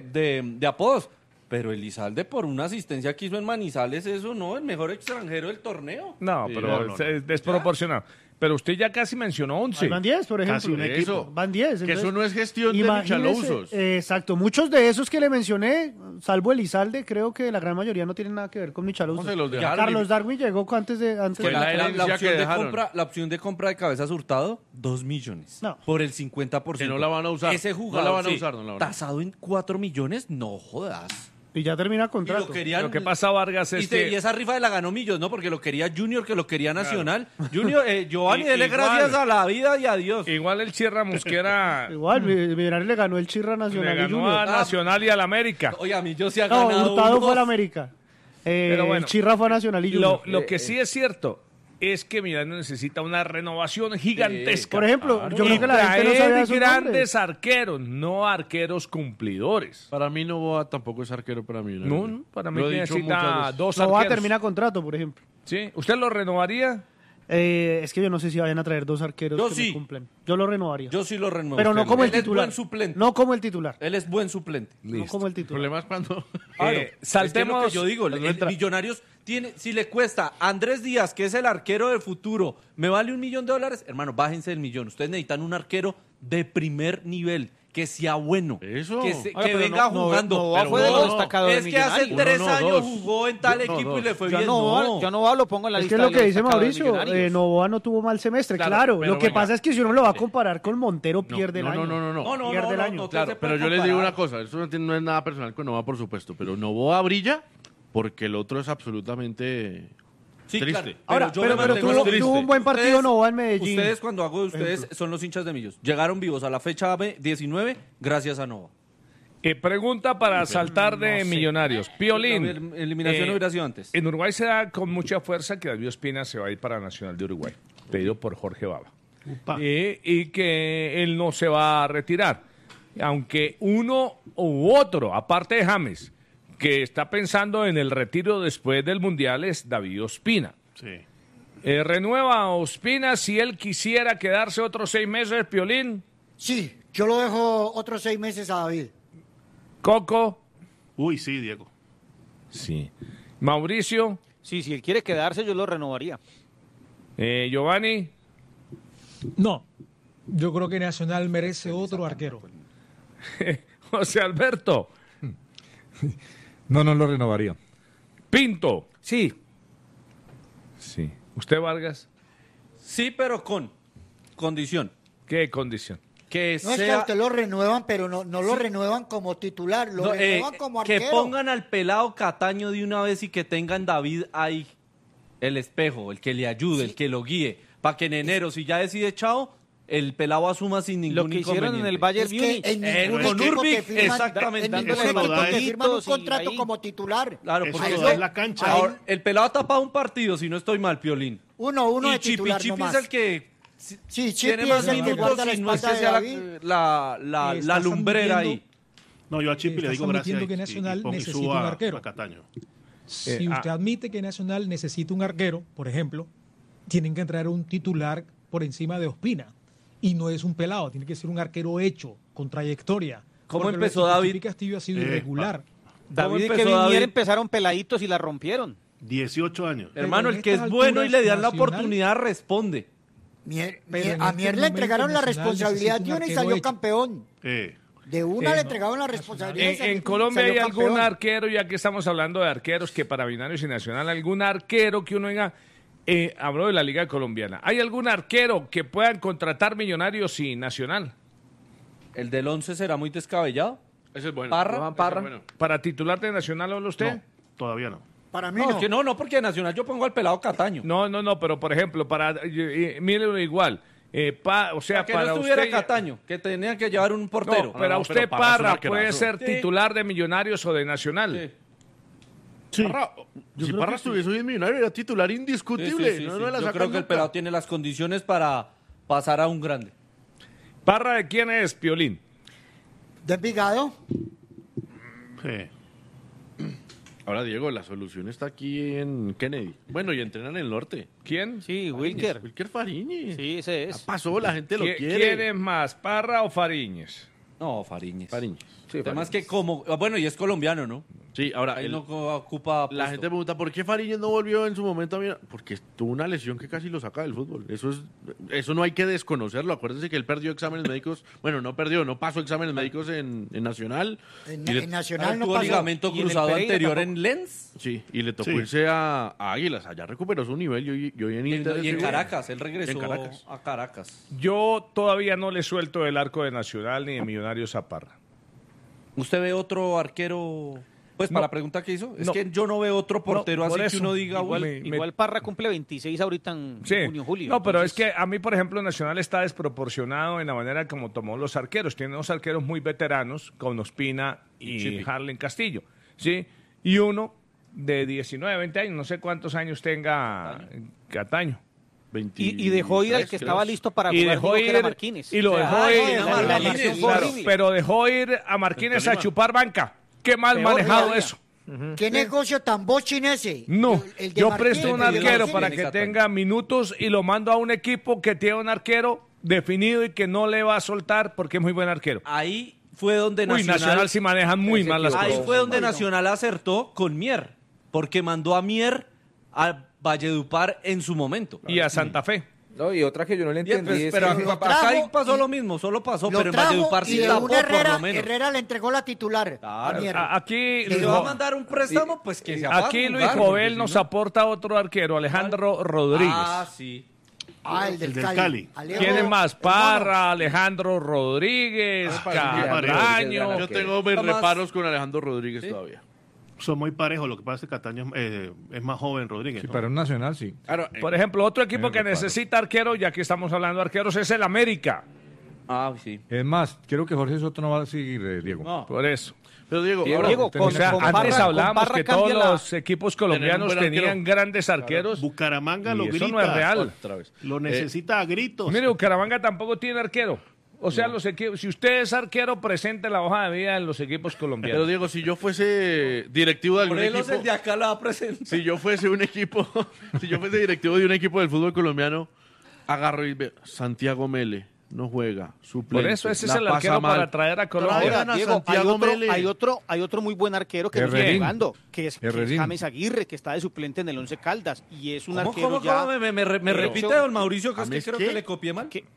[SPEAKER 13] de apodos. Pero Elizalde por una asistencia que hizo en Manizales, eso no, el mejor extranjero del torneo.
[SPEAKER 1] No,
[SPEAKER 2] Sí,
[SPEAKER 1] pero
[SPEAKER 2] no.
[SPEAKER 1] es desproporcionado. Pero usted ya casi mencionó 11.
[SPEAKER 5] Ahí van 10, por ejemplo.
[SPEAKER 3] Casi un equipo.
[SPEAKER 2] Eso.
[SPEAKER 5] Van 10.
[SPEAKER 2] Que eso no es gestión de
[SPEAKER 5] imagínese,
[SPEAKER 2] Michalousos.
[SPEAKER 5] Exacto. Muchos de esos que le mencioné, salvo Elizalde, creo que la gran mayoría no tienen nada que ver con Michalousos.
[SPEAKER 2] ¿Cómo se los
[SPEAKER 5] Ya
[SPEAKER 2] dejaron?
[SPEAKER 5] Carlos Darwin llegó antes de...
[SPEAKER 2] Fue la herencia que dejaron.
[SPEAKER 13] La opción de compra de Cabezas Hurtado, 2 millones.
[SPEAKER 5] No.
[SPEAKER 13] Por el 50%.
[SPEAKER 2] Que no la van a usar.
[SPEAKER 13] Ese
[SPEAKER 2] No
[SPEAKER 13] jugador,
[SPEAKER 2] la van a
[SPEAKER 13] sí,
[SPEAKER 2] usar, no la van a usar.
[SPEAKER 13] tasado en 4 millones, no jodas.
[SPEAKER 5] Y ya termina
[SPEAKER 13] Y lo
[SPEAKER 5] contrato.
[SPEAKER 13] querían,
[SPEAKER 1] Lo que pasa, Vargas, es
[SPEAKER 13] y
[SPEAKER 1] que...
[SPEAKER 13] esa rifa la ganó Millos, ¿no? Porque lo quería Junior, que lo quería Nacional. Junior, Giovanni, dele
[SPEAKER 1] Igual.
[SPEAKER 13] gracias a la vida y a Dios.
[SPEAKER 1] Igual el Sierra Mosquera
[SPEAKER 5] Igual, Millonarios le ganó el Chirra
[SPEAKER 1] le
[SPEAKER 5] Nacional y
[SPEAKER 1] ganó
[SPEAKER 5] Junior.
[SPEAKER 1] a Nacional y al América.
[SPEAKER 13] Oye, a mí yo sí ha
[SPEAKER 5] No,
[SPEAKER 13] ganado
[SPEAKER 5] Hurtado
[SPEAKER 13] unos.
[SPEAKER 5] fue al América.
[SPEAKER 1] Pero bueno,
[SPEAKER 5] el Chirra fue a Nacional y Junior.
[SPEAKER 1] Lo que sí es cierto es que Millonarios necesita una renovación gigantesca.
[SPEAKER 5] Por ejemplo, yo creo que la gente no
[SPEAKER 1] Traer
[SPEAKER 5] sabía esos
[SPEAKER 1] grandes arqueros, no arqueros cumplidores.
[SPEAKER 2] Para mí Novoa tampoco es arquero para mí.
[SPEAKER 1] No, para mí
[SPEAKER 2] Lo he dicho
[SPEAKER 1] necesita
[SPEAKER 2] muchas veces.
[SPEAKER 1] dos
[SPEAKER 5] Novoa
[SPEAKER 1] arqueros.
[SPEAKER 5] termina contrato, por ejemplo.
[SPEAKER 1] ¿Sí? ¿Usted lo renovaría?
[SPEAKER 5] Es que yo no sé si vayan a traer 2 arqueros
[SPEAKER 13] Yo
[SPEAKER 5] que
[SPEAKER 13] sí.
[SPEAKER 5] me cumplen. Yo lo renovaría.
[SPEAKER 13] Yo sí lo renuevo.
[SPEAKER 5] Pero no como el
[SPEAKER 13] Él es
[SPEAKER 5] titular.
[SPEAKER 13] buen suplente.
[SPEAKER 5] No como el titular.
[SPEAKER 13] Él es buen suplente.
[SPEAKER 5] No como el
[SPEAKER 2] El
[SPEAKER 5] titular.
[SPEAKER 2] problema es cuando...
[SPEAKER 13] Claro,
[SPEAKER 1] saltemos-
[SPEAKER 13] es que es lo que yo digo, el Millonarios tiene, si le cuesta a Andrés Díaz, que es el arquero del futuro, me vale $1 millón, hermano, bájense del millón. Ustedes necesitan un arquero de primer nivel, que sea bueno,
[SPEAKER 2] Eso.
[SPEAKER 13] que,
[SPEAKER 11] Oiga,
[SPEAKER 13] que
[SPEAKER 11] pero
[SPEAKER 13] venga
[SPEAKER 11] no,
[SPEAKER 13] jugando.
[SPEAKER 11] Novoa
[SPEAKER 13] Pero
[SPEAKER 11] fue de lo
[SPEAKER 13] no,
[SPEAKER 11] destacado de
[SPEAKER 13] es que hace
[SPEAKER 11] Millonarios.
[SPEAKER 13] 3
[SPEAKER 2] Uno, no,
[SPEAKER 13] años
[SPEAKER 2] dos.
[SPEAKER 13] jugó en tal
[SPEAKER 2] No,
[SPEAKER 13] equipo y
[SPEAKER 2] dos.
[SPEAKER 13] le fue
[SPEAKER 11] Yo a
[SPEAKER 13] bien.
[SPEAKER 11] Novoa,
[SPEAKER 13] No.
[SPEAKER 11] yo a Novoa lo pongo en la
[SPEAKER 5] Es
[SPEAKER 11] lista
[SPEAKER 5] que es lo
[SPEAKER 11] de
[SPEAKER 5] que
[SPEAKER 11] los
[SPEAKER 5] dice
[SPEAKER 11] destacados de
[SPEAKER 5] Mauricio,
[SPEAKER 11] Millonarios.
[SPEAKER 5] Novoa no tuvo mal semestre,
[SPEAKER 2] Claro,
[SPEAKER 5] claro.
[SPEAKER 2] pero
[SPEAKER 5] Lo que
[SPEAKER 2] venga.
[SPEAKER 5] pasa es que si uno lo va a comparar con Montero, pierde el
[SPEAKER 2] no,
[SPEAKER 5] año.
[SPEAKER 2] no.
[SPEAKER 5] Pierde el año.
[SPEAKER 2] Claro, pero yo les digo una cosa, esto no es nada personal con Novoa, por supuesto, pero Novoa brilla porque el otro es absolutamente
[SPEAKER 13] Sí,
[SPEAKER 2] triste.
[SPEAKER 13] claro.
[SPEAKER 5] Ahora,
[SPEAKER 13] yo
[SPEAKER 5] pero
[SPEAKER 13] me mantengo
[SPEAKER 5] tuvo,
[SPEAKER 13] en lo
[SPEAKER 5] tuvo un buen partido
[SPEAKER 13] Ustedes-
[SPEAKER 5] Novoa en Medellín.
[SPEAKER 13] Ustedes, cuando hago de ustedes, son los hinchas de Millos. Llegaron vivos a la fecha 19 gracias a Nova.
[SPEAKER 1] Pregunta para saltar de Millonarios. Piolín.
[SPEAKER 13] La eliminación hubiera sido antes.
[SPEAKER 1] En Uruguay se da con mucha fuerza que David Ospina se va a ir para Nacional de Uruguay, pedido por Jorge Baba. Y que él no se va a retirar. Aunque uno u otro, aparte de James, que está pensando en el retiro después del Mundial, es David Ospina.
[SPEAKER 3] Sí.
[SPEAKER 1] ¿Renueva a Ospina si él quisiera quedarse otros 6 meses, Piolín?
[SPEAKER 18] Sí, yo lo dejo otros 6 meses a David.
[SPEAKER 1] ¿Coco?
[SPEAKER 3] Uy, sí, Diego.
[SPEAKER 1] Sí. ¿Mauricio?
[SPEAKER 11] Sí, si él quiere quedarse, yo lo renovaría.
[SPEAKER 1] ¿Giovanni?
[SPEAKER 19] No, yo creo que Nacional merece otro arquero.
[SPEAKER 1] José Alberto.
[SPEAKER 4] No lo renovaría.
[SPEAKER 1] Pinto.
[SPEAKER 6] Sí.
[SPEAKER 1] Sí. ¿Usted, Vargas?
[SPEAKER 13] Sí, pero con condición.
[SPEAKER 1] ¿Qué condición?
[SPEAKER 13] Que
[SPEAKER 18] No es que a
[SPEAKER 13] sea...
[SPEAKER 18] usted lo renuevan, pero no lo renuevan como titular, lo
[SPEAKER 13] No,
[SPEAKER 18] renuevan como
[SPEAKER 13] que
[SPEAKER 18] arquero.
[SPEAKER 13] pongan al pelado Cataño de una vez y que tengan David ahí, el espejo, el que le ayude, el que lo guíe, para que en enero, si ya decide chao, el pelado asuma sin ningún
[SPEAKER 11] Lo que hicieron en el Bayern
[SPEAKER 18] Es que
[SPEAKER 11] Múnich.
[SPEAKER 18] en ningún
[SPEAKER 13] con
[SPEAKER 18] equipo
[SPEAKER 13] Urbik,
[SPEAKER 18] te firman,
[SPEAKER 13] exactamente.
[SPEAKER 18] en ningún
[SPEAKER 3] Eso
[SPEAKER 18] equipo
[SPEAKER 3] lo da
[SPEAKER 18] te
[SPEAKER 3] es-
[SPEAKER 18] firman un
[SPEAKER 11] y
[SPEAKER 18] contrato
[SPEAKER 11] ahí-
[SPEAKER 18] como titular.
[SPEAKER 13] Claro,
[SPEAKER 3] Eso
[SPEAKER 13] porque
[SPEAKER 3] lo
[SPEAKER 13] es
[SPEAKER 3] da
[SPEAKER 13] que-
[SPEAKER 3] en la cancha.
[SPEAKER 13] ahora, el pelado ha tapado un partido, si no estoy mal, Piolín.
[SPEAKER 18] Uno
[SPEAKER 13] Y
[SPEAKER 18] de
[SPEAKER 13] Chipi
[SPEAKER 18] titular
[SPEAKER 13] Chipi
[SPEAKER 18] nomás.
[SPEAKER 13] es el que
[SPEAKER 18] Sí,
[SPEAKER 13] tiene
[SPEAKER 18] Chipi
[SPEAKER 13] más
[SPEAKER 18] es el que
[SPEAKER 13] minutos
[SPEAKER 18] guarda la
[SPEAKER 13] y no es que
[SPEAKER 18] espalda de
[SPEAKER 13] sea
[SPEAKER 18] David.
[SPEAKER 13] la
[SPEAKER 19] Estás
[SPEAKER 13] lumbrera ahí.
[SPEAKER 3] No, yo a Chipi le
[SPEAKER 19] Estás
[SPEAKER 3] digo gracias.
[SPEAKER 19] admitiendo que Nacional necesita un arquero.
[SPEAKER 3] A Cataño.
[SPEAKER 19] Si usted admite que Nacional necesita un arquero, por ejemplo, tienen que traer un titular por encima de Ospina. Y no es un pelado, tiene que ser un arquero hecho, con trayectoria.
[SPEAKER 13] ¿Cómo
[SPEAKER 19] Porque
[SPEAKER 13] empezó
[SPEAKER 19] lo de
[SPEAKER 13] David?
[SPEAKER 19] Chipi Castillo ha sido irregular.
[SPEAKER 11] David y
[SPEAKER 13] empezó
[SPEAKER 11] Kevin
[SPEAKER 13] David?
[SPEAKER 11] Mier empezaron peladitos y la rompieron.
[SPEAKER 3] 18 años.
[SPEAKER 13] Hermano,
[SPEAKER 19] en
[SPEAKER 13] el que es
[SPEAKER 19] estas
[SPEAKER 13] bueno y
[SPEAKER 19] alturas,
[SPEAKER 13] le dan la
[SPEAKER 19] Nacional-
[SPEAKER 13] oportunidad responde.
[SPEAKER 19] Pero en
[SPEAKER 18] A
[SPEAKER 19] este
[SPEAKER 18] Mier le
[SPEAKER 19] momento
[SPEAKER 18] entregaron la
[SPEAKER 19] Nacional
[SPEAKER 18] responsabilidad
[SPEAKER 19] necesita
[SPEAKER 18] de
[SPEAKER 19] un
[SPEAKER 18] una y
[SPEAKER 19] arquero
[SPEAKER 18] salió
[SPEAKER 19] hecho.
[SPEAKER 18] campeón. De una le entregaron la responsabilidad. y
[SPEAKER 1] En
[SPEAKER 18] salió-
[SPEAKER 1] Colombia
[SPEAKER 18] salió
[SPEAKER 1] hay algún
[SPEAKER 18] campeón.
[SPEAKER 1] arquero, ya que estamos hablando de arqueros, que para Millonarios y Nacional, algún arquero que uno diga, hablo de la Liga Colombiana, ¿hay algún arquero que puedan contratar Millonarios y Nacional?
[SPEAKER 13] ¿El del 11 será muy descabellado?
[SPEAKER 2] Ese es bueno.
[SPEAKER 13] Parra.
[SPEAKER 2] Ese es bueno.
[SPEAKER 1] ¿Para titular de Nacional habla usted?
[SPEAKER 3] No, todavía no.
[SPEAKER 18] Para mí
[SPEAKER 13] No,
[SPEAKER 18] no.
[SPEAKER 13] que no, porque de Nacional yo pongo al pelado Cataño.
[SPEAKER 1] No, pero por ejemplo, mírenlo igual. O sea,
[SPEAKER 13] que
[SPEAKER 1] para
[SPEAKER 13] no estuviera
[SPEAKER 1] usted.
[SPEAKER 13] A que tenía que llevar un portero.
[SPEAKER 1] No, pero a usted
[SPEAKER 2] pero Parra es un
[SPEAKER 1] Parra
[SPEAKER 2] arquerazo.
[SPEAKER 1] puede ser
[SPEAKER 13] Sí.
[SPEAKER 1] titular de Millonarios o de Nacional.
[SPEAKER 13] Sí.
[SPEAKER 3] Sí.
[SPEAKER 2] Si Parra estuviese hoy en Millonario, era titular indiscutible.
[SPEAKER 13] Sí.
[SPEAKER 2] No la
[SPEAKER 13] Yo
[SPEAKER 2] sacan
[SPEAKER 13] creo que el
[SPEAKER 2] nunca.
[SPEAKER 13] pelado tiene las condiciones para pasar a un grande.
[SPEAKER 1] ¿Parra de quién es, Piolín?
[SPEAKER 18] ¿De Envigado?
[SPEAKER 3] Sí.
[SPEAKER 2] Ahora, Diego, la solución está aquí en Kennedy. Bueno, y entrenan en el norte.
[SPEAKER 1] ¿Quién?
[SPEAKER 11] Sí, Wilker.
[SPEAKER 2] Wilker Fariñez.
[SPEAKER 11] Sí, ese es.
[SPEAKER 2] Ya pasó, la gente lo quiere.
[SPEAKER 1] ¿Quién es más, Parra o Fariñez?
[SPEAKER 13] No, Fariñez.
[SPEAKER 2] Fariñez.
[SPEAKER 13] Sí, además que como... Bueno, y es colombiano, ¿no?
[SPEAKER 2] Sí, ahora...
[SPEAKER 13] Ahí no ocupa
[SPEAKER 2] La
[SPEAKER 13] puesto.
[SPEAKER 2] gente pregunta, ¿por qué Fariñez no volvió en su momento a mirar? Porque tuvo una lesión que casi lo saca del fútbol. Eso no hay que desconocerlo. Acuérdense que él perdió exámenes médicos. Bueno, no pasó exámenes médicos en Nacional.
[SPEAKER 18] En Nacional no
[SPEAKER 13] tuvo
[SPEAKER 18] pasó.
[SPEAKER 13] ligamento
[SPEAKER 11] Y en el
[SPEAKER 13] cruzado
[SPEAKER 11] Pereira
[SPEAKER 13] anterior
[SPEAKER 11] tampoco.
[SPEAKER 13] en Lens.
[SPEAKER 2] Sí, y le tocó
[SPEAKER 3] Sí.
[SPEAKER 2] irse a Águilas. Allá recuperó su nivel y hoy en Inter.
[SPEAKER 13] Y en Caracas, él regresó
[SPEAKER 2] En Caracas.
[SPEAKER 13] a Caracas.
[SPEAKER 1] Yo todavía no le suelto el arco de Nacional ni de Millonarios a Parra.
[SPEAKER 13] ¿Usted ve otro arquero? Pues para la pregunta que hizo, es
[SPEAKER 1] No.
[SPEAKER 13] que yo no veo otro portero
[SPEAKER 1] por
[SPEAKER 13] así que
[SPEAKER 1] eso.
[SPEAKER 13] uno diga,
[SPEAKER 1] Igual
[SPEAKER 13] uy,
[SPEAKER 11] Igual Parra cumple 26 ahorita en
[SPEAKER 1] Sí.
[SPEAKER 11] junio, julio.
[SPEAKER 1] No, pero
[SPEAKER 11] entonces-
[SPEAKER 1] es que a mí, por ejemplo, Nacional está desproporcionado en la manera como tomó los arqueros. Tiene dos arqueros muy veteranos, con Ospina y
[SPEAKER 2] Chipi.
[SPEAKER 1] Harlen Castillo, ¿sí? Y uno de 19, 20 años, no sé cuántos años tenga Cataño.
[SPEAKER 11] Y dejó ir al que estaba listo para
[SPEAKER 1] Y
[SPEAKER 11] jugar,
[SPEAKER 1] dejó
[SPEAKER 11] digo que era
[SPEAKER 1] ir,
[SPEAKER 11] Marquínez.
[SPEAKER 1] y lo
[SPEAKER 11] O sea,
[SPEAKER 1] dejó ir,
[SPEAKER 11] no,
[SPEAKER 1] claro,
[SPEAKER 11] la lesión fue
[SPEAKER 1] claro,
[SPEAKER 11] horrible.
[SPEAKER 1] pero dejó ir a Marquínez a
[SPEAKER 2] Tolima.
[SPEAKER 1] chupar banca. Qué mal
[SPEAKER 11] Peor
[SPEAKER 1] manejado
[SPEAKER 11] todavía.
[SPEAKER 1] eso.
[SPEAKER 18] ¿Qué negocio tan bochin ese?
[SPEAKER 1] No,
[SPEAKER 18] El de
[SPEAKER 1] yo
[SPEAKER 18] Martínez.
[SPEAKER 1] presto un
[SPEAKER 18] El de
[SPEAKER 1] arquero
[SPEAKER 18] Martínez.
[SPEAKER 1] para que tenga minutos y lo mando a un equipo que tiene un arquero definido y que no le va a soltar porque es muy buen arquero.
[SPEAKER 13] ahí fue donde
[SPEAKER 1] Uy, Nacional sí maneja muy mal las
[SPEAKER 13] Ahí
[SPEAKER 1] cosas.
[SPEAKER 13] fue donde Nacional acertó con Mier, porque mandó a Mier a Valledupar en su momento.
[SPEAKER 1] Y a Santa Fe.
[SPEAKER 6] No, y otra que yo no le
[SPEAKER 13] Bien,
[SPEAKER 6] entendí
[SPEAKER 13] pues,
[SPEAKER 6] es
[SPEAKER 13] pero
[SPEAKER 6] que...
[SPEAKER 13] acá ahí pasó lo mismo, solo pasó,
[SPEAKER 18] Lo
[SPEAKER 13] pero en
[SPEAKER 18] trajo
[SPEAKER 13] Valledupar
[SPEAKER 18] y
[SPEAKER 13] sí
[SPEAKER 18] de
[SPEAKER 13] tapó
[SPEAKER 18] una
[SPEAKER 13] por lo menos.
[SPEAKER 18] Herrera le entregó la titular. a Mier.
[SPEAKER 1] Aquí
[SPEAKER 13] Si le va a mandar un préstamo, pues que se apague
[SPEAKER 1] aquí
[SPEAKER 13] a
[SPEAKER 1] Luis
[SPEAKER 13] jugar,
[SPEAKER 1] Jovel
[SPEAKER 13] porque
[SPEAKER 1] nos
[SPEAKER 13] si no-
[SPEAKER 1] aporta otro arquero, Alejandro Rodríguez.
[SPEAKER 13] Ah, sí.
[SPEAKER 18] El del
[SPEAKER 3] del
[SPEAKER 18] Cali.
[SPEAKER 3] Cali.
[SPEAKER 18] Alejo,
[SPEAKER 1] ¿Quién es más?
[SPEAKER 18] hermano.
[SPEAKER 1] Parra, Alejandro Rodríguez, Cataño.
[SPEAKER 2] Yo tengo mis reparos con Alejandro Rodríguez todavía.
[SPEAKER 3] Son muy parejos. Lo que pasa es que Cataño es más joven, Rodríguez.
[SPEAKER 4] Sí,
[SPEAKER 3] ¿no?
[SPEAKER 4] para un Nacional, sí.
[SPEAKER 2] Claro,
[SPEAKER 1] Por ejemplo, otro equipo que
[SPEAKER 4] reparo.
[SPEAKER 1] necesita arquero, ya que estamos hablando de arqueros, es el América.
[SPEAKER 13] Ah, sí.
[SPEAKER 4] Es más, creo que Jorge Soto no va a seguir, Diego.
[SPEAKER 13] No.
[SPEAKER 1] Por eso.
[SPEAKER 2] pero Diego,
[SPEAKER 6] Diego,
[SPEAKER 2] ahora,
[SPEAKER 11] Diego,
[SPEAKER 1] O sea,
[SPEAKER 11] con
[SPEAKER 1] antes
[SPEAKER 11] Parra-
[SPEAKER 1] hablábamos
[SPEAKER 11] con Parra
[SPEAKER 1] que todos
[SPEAKER 11] cambia la-
[SPEAKER 1] los equipos colombianos
[SPEAKER 2] Tener un buen
[SPEAKER 1] tenían
[SPEAKER 2] arquero.
[SPEAKER 1] grandes arqueros.
[SPEAKER 3] Bucaramanga
[SPEAKER 1] Y
[SPEAKER 3] lo
[SPEAKER 1] eso
[SPEAKER 3] grita.
[SPEAKER 1] no es real.
[SPEAKER 2] otra vez.
[SPEAKER 3] Lo necesita a gritos.
[SPEAKER 1] Mire, Bucaramanga tampoco tiene arquero. O sea, los equipos, si usted es arquero, presente la hoja de vida en los equipos
[SPEAKER 2] pero
[SPEAKER 1] colombianos.
[SPEAKER 2] Diego, si yo fuese directivo de algún
[SPEAKER 13] Morelos,
[SPEAKER 2] equipo,
[SPEAKER 13] el de acá la va a presentar.
[SPEAKER 2] si yo fuese un equipo, si yo fuese directivo de un equipo del fútbol colombiano, agarro y veo, Santiago Mele no juega, suplente.
[SPEAKER 1] Por eso ese es
[SPEAKER 2] la
[SPEAKER 1] el
[SPEAKER 2] pasa
[SPEAKER 1] arquero
[SPEAKER 2] mal.
[SPEAKER 1] para traer a Colombia.
[SPEAKER 2] Traigan a
[SPEAKER 11] Diego,
[SPEAKER 2] Santiago Mele.
[SPEAKER 11] hay otro muy buen arquero que no está
[SPEAKER 4] Herrerín.
[SPEAKER 11] jugando, que es
[SPEAKER 4] Herrerín.
[SPEAKER 11] James Aguirre, que está de suplente en el Once Caldas, y es un
[SPEAKER 13] ¿Cómo,
[SPEAKER 11] arquero
[SPEAKER 13] cómo,
[SPEAKER 11] ya...
[SPEAKER 13] cómo? ¿Me
[SPEAKER 11] de
[SPEAKER 13] repite,
[SPEAKER 11] hecho,
[SPEAKER 13] don Mauricio, que es que
[SPEAKER 2] ¿James
[SPEAKER 13] creo
[SPEAKER 2] qué?
[SPEAKER 13] que le copié mal?
[SPEAKER 11] que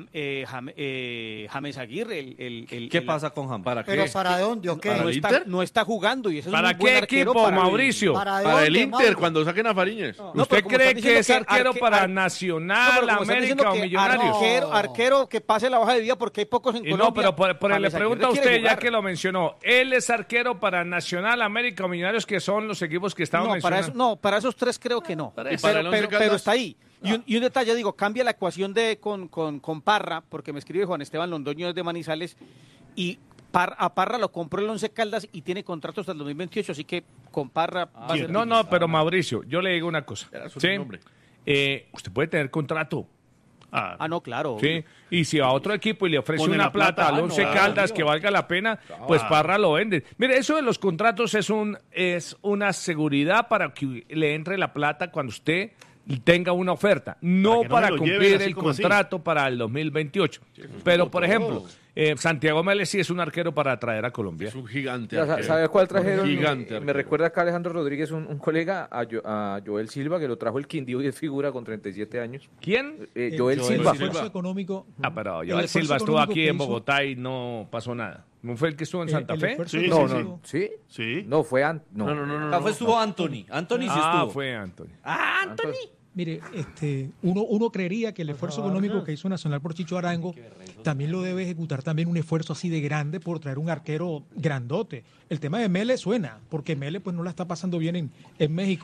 [SPEAKER 11] James Aguirre, el
[SPEAKER 13] ¿Qué pasa con James?
[SPEAKER 2] ¿Para qué?
[SPEAKER 18] ¿Pero para dónde o qué?
[SPEAKER 2] ¿Para
[SPEAKER 11] no,
[SPEAKER 2] el
[SPEAKER 11] está,
[SPEAKER 2] Inter?
[SPEAKER 11] no está jugando y ese es
[SPEAKER 1] ¿Para
[SPEAKER 11] un buen
[SPEAKER 1] qué
[SPEAKER 11] arquero
[SPEAKER 1] equipo,
[SPEAKER 11] para el-
[SPEAKER 1] Mauricio?
[SPEAKER 18] ¿Para
[SPEAKER 2] Para el
[SPEAKER 18] dónde,
[SPEAKER 2] Inter,
[SPEAKER 18] Mauro?
[SPEAKER 2] cuando saquen a Fariñez.
[SPEAKER 11] No,
[SPEAKER 1] ¿Usted
[SPEAKER 11] pero como
[SPEAKER 1] cree
[SPEAKER 11] están
[SPEAKER 1] que es
[SPEAKER 11] diciendo que
[SPEAKER 1] arquero para
[SPEAKER 11] No,
[SPEAKER 1] Nacional,
[SPEAKER 11] pero como están diciendo
[SPEAKER 1] América o
[SPEAKER 11] que
[SPEAKER 1] Millonarios?
[SPEAKER 11] arquero que pase la hoja de vida porque hay pocos en
[SPEAKER 1] Y
[SPEAKER 11] Colombia.
[SPEAKER 1] no, pero le
[SPEAKER 11] James
[SPEAKER 1] pregunto a
[SPEAKER 11] Aguirre quiere
[SPEAKER 1] usted, ya
[SPEAKER 11] jugar.
[SPEAKER 1] que lo mencionó, ¿él es arquero para Nacional, América o Millonarios, que son los equipos que estaban
[SPEAKER 11] No, para
[SPEAKER 1] mencionando?
[SPEAKER 11] eso, no, para esos tres creo que no.
[SPEAKER 2] ¿Y para el Once Caldas?
[SPEAKER 11] Pero está ahí. Y un detalle, digo, cambia la ecuación con Parra, porque me escribe Juan Esteban Londoño desde Manizales, y a Parra lo compró el Once Caldas y tiene contrato hasta el 2028, así que con Parra va a ser
[SPEAKER 1] No,
[SPEAKER 11] difícil.
[SPEAKER 1] pero Mauricio, yo le digo una cosa.
[SPEAKER 2] Era su
[SPEAKER 1] ¿sí?
[SPEAKER 2] nombre.
[SPEAKER 1] Usted puede tener contrato.
[SPEAKER 11] Ah, no, claro.
[SPEAKER 1] ¿Sí? Y si a otro equipo y le ofrece
[SPEAKER 3] Ponen
[SPEAKER 1] una
[SPEAKER 3] la plata,
[SPEAKER 1] plata al Once
[SPEAKER 3] claro,
[SPEAKER 1] Caldas que valga la pena, pues Parra lo vende. Mire, eso de los contratos es una seguridad para que le entre la plata cuando usted tenga una oferta, no
[SPEAKER 3] que no
[SPEAKER 1] para
[SPEAKER 3] me lo
[SPEAKER 1] cumplir
[SPEAKER 3] lleven así
[SPEAKER 1] el
[SPEAKER 3] como así.
[SPEAKER 1] contrato para el 2028. Pero, por ejemplo, Santiago Mele sí es un arquero para traer a Colombia.
[SPEAKER 2] Es un gigante.
[SPEAKER 6] Ya,
[SPEAKER 2] arquero.
[SPEAKER 6] ¿sabe cuál trajeron?
[SPEAKER 2] Gigante.
[SPEAKER 6] Me
[SPEAKER 2] arquero.
[SPEAKER 6] recuerda acá Alejandro Rodríguez, un colega, a Joel Silva, que lo trajo el Quindío y es figura con 37 años.
[SPEAKER 1] ¿Quién?
[SPEAKER 6] Joel
[SPEAKER 19] El
[SPEAKER 6] Silva.
[SPEAKER 19] esfuerzo económico.
[SPEAKER 1] Pero
[SPEAKER 19] el
[SPEAKER 1] Joel
[SPEAKER 19] esfuerzo
[SPEAKER 1] Silva estuvo
[SPEAKER 19] económico
[SPEAKER 1] aquí
[SPEAKER 19] que
[SPEAKER 1] en
[SPEAKER 19] hizo-
[SPEAKER 1] Bogotá y no pasó nada. ¿No fue el que estuvo en Santa
[SPEAKER 19] el
[SPEAKER 1] Fe?
[SPEAKER 19] esfuerzo
[SPEAKER 3] Sí,
[SPEAKER 19] que
[SPEAKER 3] sí,
[SPEAKER 19] hizo-
[SPEAKER 6] No, ¿sí?
[SPEAKER 3] Sí.
[SPEAKER 6] No, fue
[SPEAKER 2] No, no, no.
[SPEAKER 13] Acá estuvo Anthony. Anthony sí
[SPEAKER 1] Ah,
[SPEAKER 13] estuvo.
[SPEAKER 1] fue Anthony.
[SPEAKER 13] Ah, Anthony.
[SPEAKER 19] Mire, uno creería que el esfuerzo económico que hizo Nacional por Chicho Arango también lo debe ejecutar también un esfuerzo así de grande por traer un arquero grandote. El tema de Mele suena, porque Mele pues no la está pasando bien en México.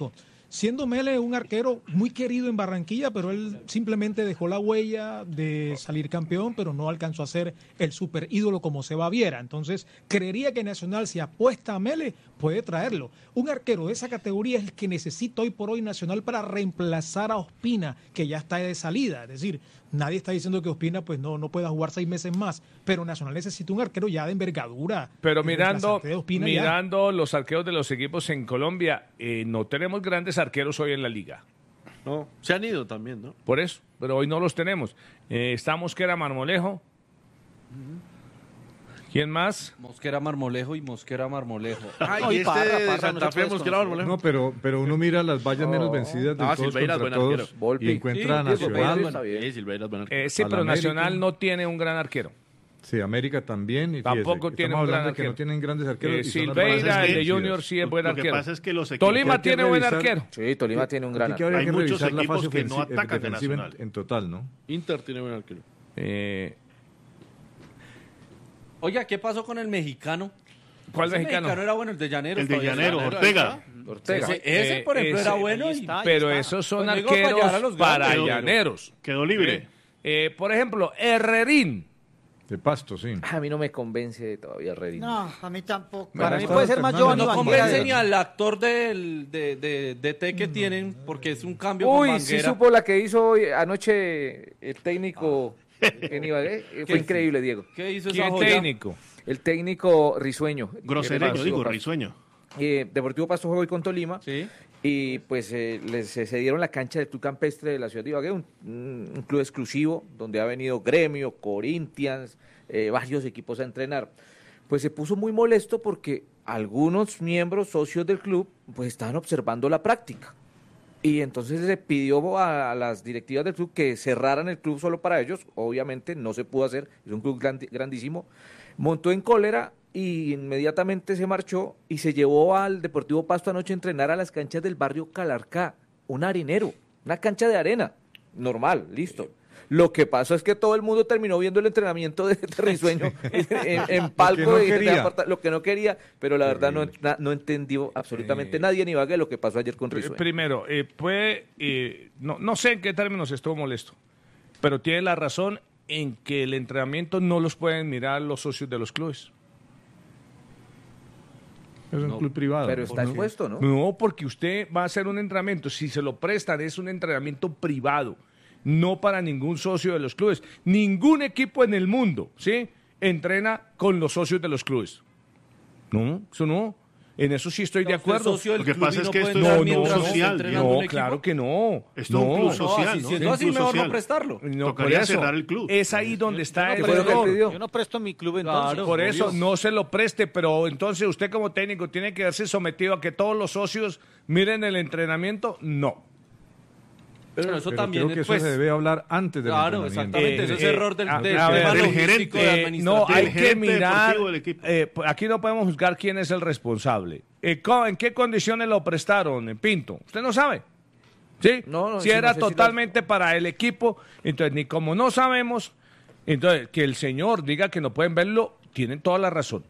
[SPEAKER 19] siendo Mele un arquero muy querido en Barranquilla, pero él simplemente dejó la huella de salir campeón, pero no alcanzó a ser el super ídolo como Seba Viera. Entonces, creería que Nacional, si apuesta a Mele, puede traerlo. Un arquero de esa categoría es el que necesita hoy por hoy Nacional para reemplazar a Ospina, que ya está de salida. Es decir, nadie está diciendo que Ospina pues no pueda jugar 6 meses más, pero Nacional necesita un arquero ya de envergadura.
[SPEAKER 1] Pero mirando
[SPEAKER 19] ya.
[SPEAKER 1] los arqueros de los equipos en Colombia, no tenemos grandes arqueros hoy en la liga.
[SPEAKER 2] No, se han ido también, ¿no?
[SPEAKER 1] Por eso, pero hoy no los tenemos. Está Mosquera Marmolejo. ¿Quién más?
[SPEAKER 13] Mosquera Marmolejo y Mosquera Marmolejo.
[SPEAKER 2] Ay, y Parra, Santa Fe, Mosquera Marmolejo.
[SPEAKER 4] No, pero uno mira las vallas menos vencidas de todos
[SPEAKER 2] Silveira,
[SPEAKER 4] contra todos y encuentra a Nacional.
[SPEAKER 1] Sí, pero Nacional no tiene un gran arquero.
[SPEAKER 4] Sí, América también. Y
[SPEAKER 1] tampoco tiene un gran
[SPEAKER 4] que
[SPEAKER 1] arquero.
[SPEAKER 4] No tienen grandes arqueros.
[SPEAKER 1] Silveira, el de Junior, sí es buen arquero.
[SPEAKER 3] Lo que pasa es que los equipos...
[SPEAKER 1] Tolima tiene buen arquero.
[SPEAKER 6] Sí, Tolima tiene un gran arquero.
[SPEAKER 4] Hay que
[SPEAKER 3] muchos
[SPEAKER 4] revisar la
[SPEAKER 3] equipos
[SPEAKER 4] fase
[SPEAKER 3] que no atacan a
[SPEAKER 4] defensiva
[SPEAKER 3] Nacional.
[SPEAKER 4] en total, ¿no?
[SPEAKER 2] Inter tiene buen arquero.
[SPEAKER 13] Oiga, ¿qué pasó con el mexicano?
[SPEAKER 1] ¿Cuál
[SPEAKER 13] Ese
[SPEAKER 1] mexicano?
[SPEAKER 13] era bueno, el de Llaneros.
[SPEAKER 3] El de Llaneros, Ortega.
[SPEAKER 13] Ese, por ejemplo, era bueno.
[SPEAKER 1] Pero esos son
[SPEAKER 13] Pues digo,
[SPEAKER 1] arqueros para
[SPEAKER 13] grandes.
[SPEAKER 1] Llaneros.
[SPEAKER 3] Quedó libre.
[SPEAKER 1] Por ejemplo, Herrerín.
[SPEAKER 4] De Pasto, sí.
[SPEAKER 6] A mí no me convence todavía Herrerín.
[SPEAKER 18] No, a mí tampoco.
[SPEAKER 11] Para mí puede ser más Giovanni
[SPEAKER 13] No
[SPEAKER 11] Banguera.
[SPEAKER 13] convence ni al actor de DT que tienen, porque es un cambio
[SPEAKER 6] Uy,
[SPEAKER 13] con
[SPEAKER 6] sí
[SPEAKER 13] Banguera.
[SPEAKER 6] supo la que hizo hoy anoche el técnico en Ibagué. Fue increíble, Diego.
[SPEAKER 13] ¿Qué hizo esa
[SPEAKER 1] ¿Quién
[SPEAKER 13] joya?
[SPEAKER 1] técnico?
[SPEAKER 6] El técnico Risueño.
[SPEAKER 3] Grosereño, digo, Risueño.
[SPEAKER 6] Deportivo Pasto jugó hoy con Tolima.
[SPEAKER 13] Sí.
[SPEAKER 6] Y pues se cedieron la cancha del Club Campestre de la ciudad de Ibagué, un club exclusivo donde ha venido Gremio, Corinthians, varios equipos a entrenar. Pues se puso muy molesto porque algunos miembros socios del club pues estaban observando la práctica. Y entonces le pidió a las directivas del club que cerraran el club solo para ellos. Obviamente no se pudo hacer, es un club grandísimo. Montó en cólera y inmediatamente se marchó y se llevó al Deportivo Pasto anoche a entrenar a las canchas del barrio Calarcá, un arenero, una cancha de arena, normal, listo. Lo que pasó es que todo el mundo terminó viendo el entrenamiento de Risueño en palco, lo que no quería, pero la verdad no entendió absolutamente nadie en Ibagué lo que pasó ayer con Risueño.
[SPEAKER 1] Primero, no sé en qué términos estuvo molesto, pero tiene la razón en que el entrenamiento no los pueden mirar los socios de los clubes.
[SPEAKER 4] Es un club privado.
[SPEAKER 6] Pero está expuesto, ¿no?
[SPEAKER 1] No, porque usted va a hacer un entrenamiento. Si se lo prestan, es un entrenamiento privado, no para ningún socio de los clubes. Ningún equipo en el mundo, ¿sí?, entrena con los socios de los clubes. No, eso no. En eso sí estoy de acuerdo.
[SPEAKER 3] Lo que pasa es que esto
[SPEAKER 1] no,
[SPEAKER 3] es un club social.
[SPEAKER 1] No, claro que no.
[SPEAKER 3] Esto es un club social, ¿no?
[SPEAKER 13] Siendo así, mejor no prestarlo.
[SPEAKER 1] No,
[SPEAKER 3] Tocaría
[SPEAKER 1] por eso,
[SPEAKER 3] cerrar el club.
[SPEAKER 1] es ahí donde está el
[SPEAKER 6] presto,
[SPEAKER 1] error.
[SPEAKER 6] yo
[SPEAKER 11] Yo no presto mi club entonces.
[SPEAKER 13] Claro,
[SPEAKER 1] Por eso
[SPEAKER 13] Dios.
[SPEAKER 1] no se lo preste, pero entonces usted como técnico tiene que verse sometido a que todos los socios miren el entrenamiento. No.
[SPEAKER 13] Pero eso
[SPEAKER 4] Pero
[SPEAKER 13] también
[SPEAKER 4] creo que
[SPEAKER 13] pues,
[SPEAKER 4] eso se debe hablar antes del
[SPEAKER 13] claro,
[SPEAKER 4] entrenamiento.
[SPEAKER 13] exactamente. Eso es error del
[SPEAKER 1] ver,
[SPEAKER 13] del
[SPEAKER 3] gerente,
[SPEAKER 13] logístico,
[SPEAKER 3] del
[SPEAKER 13] administrativo.
[SPEAKER 1] No, hay
[SPEAKER 3] el
[SPEAKER 1] que
[SPEAKER 3] gerente
[SPEAKER 1] mirar.
[SPEAKER 3] deportivo del equipo.
[SPEAKER 1] Aquí no podemos juzgar quién es el responsable. ¿En qué condiciones lo prestaron, Pinto? Usted no sabe. ¿Sí?
[SPEAKER 6] No,
[SPEAKER 1] si
[SPEAKER 6] sí,
[SPEAKER 1] era
[SPEAKER 6] no sé si
[SPEAKER 1] totalmente para el equipo, entonces ni como no sabemos, entonces que el señor diga que no pueden verlo, tienen toda la razón.